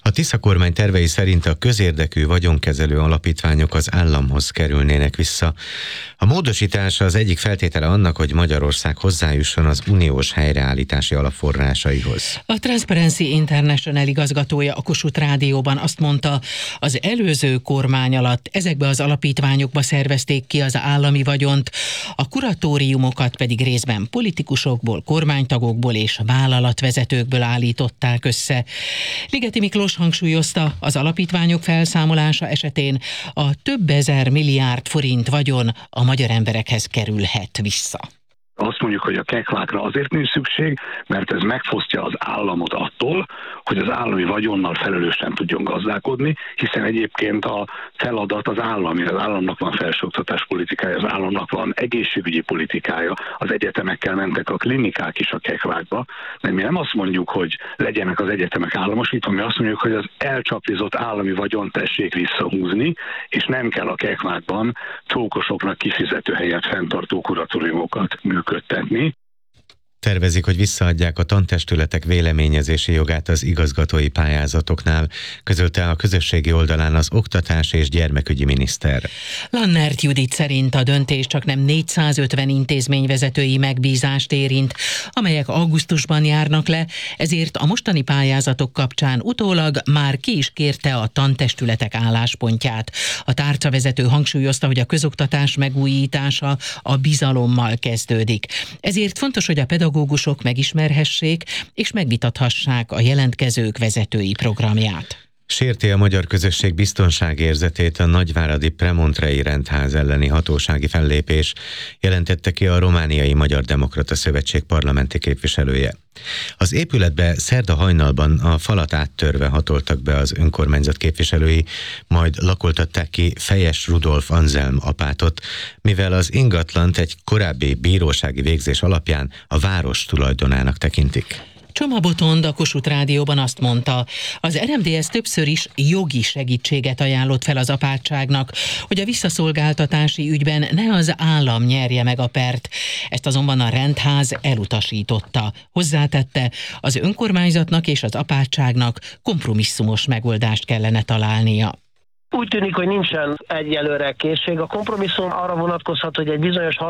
A Tisza kormány tervei szerint a közérdekű vagyonkezelő alapítványok az államhoz kerülnének vissza. A módosítás az egyik feltétele annak, hogy Magyarország hozzájusson az uniós helyreállítási alapforrásaihoz. A Transparency International igazgatója a Kossuth Rádióban azt mondta, az előző kormány alatt ezekbe az alapítványokba szervezték ki az állami vagyont, a kuratóriumokat pedig részben politikusokból, kormánytagokból és vállalatvezetőkből állították össze. Ligeti Miklós hangsúlyozta, az alapítványok felszámolása esetén a több ezer milliárd forint vagyon a magyar emberekhez kerülhet vissza. Azt mondjuk, hogy a keklákra azért nincs szükség, mert ez megfosztja az államot attól, hogy az állami vagyonnal felelősen tudjon gazdálkodni, hiszen egyébként a feladat az állami, az államnak van felsőoktatás politikája, az államnak van egészségügyi politikája, az egyetemekkel mentek a klinikák is a keklákba, de mi nem azt mondjuk, hogy legyenek az egyetemek államosítva, mi azt mondjuk, hogy az elcsaplizott állami vagyont tessék visszahúzni, és nem kell a keklákban csókosoknak kifizető helyet fenntartó kuratóriumokat működtetni. Tervezik, hogy visszaadják a tantestületek véleményezési jogát az igazgatói pályázatoknál, közölte a közösségi oldalán az oktatás és gyermekügyi miniszter. Lannert Judit szerint a döntés csak nem 450 intézményvezetői megbízást érint, amelyek augusztusban járnak le, ezért a mostani pályázatok kapcsán utólag már ki is kérte a tantestületek álláspontját. A tárcavezető hangsúlyozta, hogy a közoktatás megújítása a bizalommal kezdődik. Ezért fontos, hogy a pedagógusok megismerhessék és megvitathassák a jelentkezők vezetői programját. Sérti a magyar közösség biztonságérzetét a nagyváradi Premontrei rendház elleni hatósági fellépés, jelentette ki a Romániai Magyar Demokrata Szövetség parlamenti képviselője. Az épületbe szerda hajnalban a falat áttörve hatoltak be az önkormányzat képviselői, majd lakoltatták ki Fejes Rudolf Anzelm apátot, mivel az ingatlant egy korábbi bírósági végzés alapján a város tulajdonának tekintik. Csoma Botond a Kossuth Rádióban azt mondta, az RMDSZ többször is jogi segítséget ajánlott fel az apátságnak, hogy a visszaszolgáltatási ügyben ne az állam nyerje meg a pert. Ezt azonban a rendház elutasította. Hozzátette, az önkormányzatnak és az apátságnak kompromisszumos megoldást kellene találnia. Úgy tűnik, hogy nincsen egyelőre készség. A kompromisszum arra vonatkozhat, hogy egy bizonyos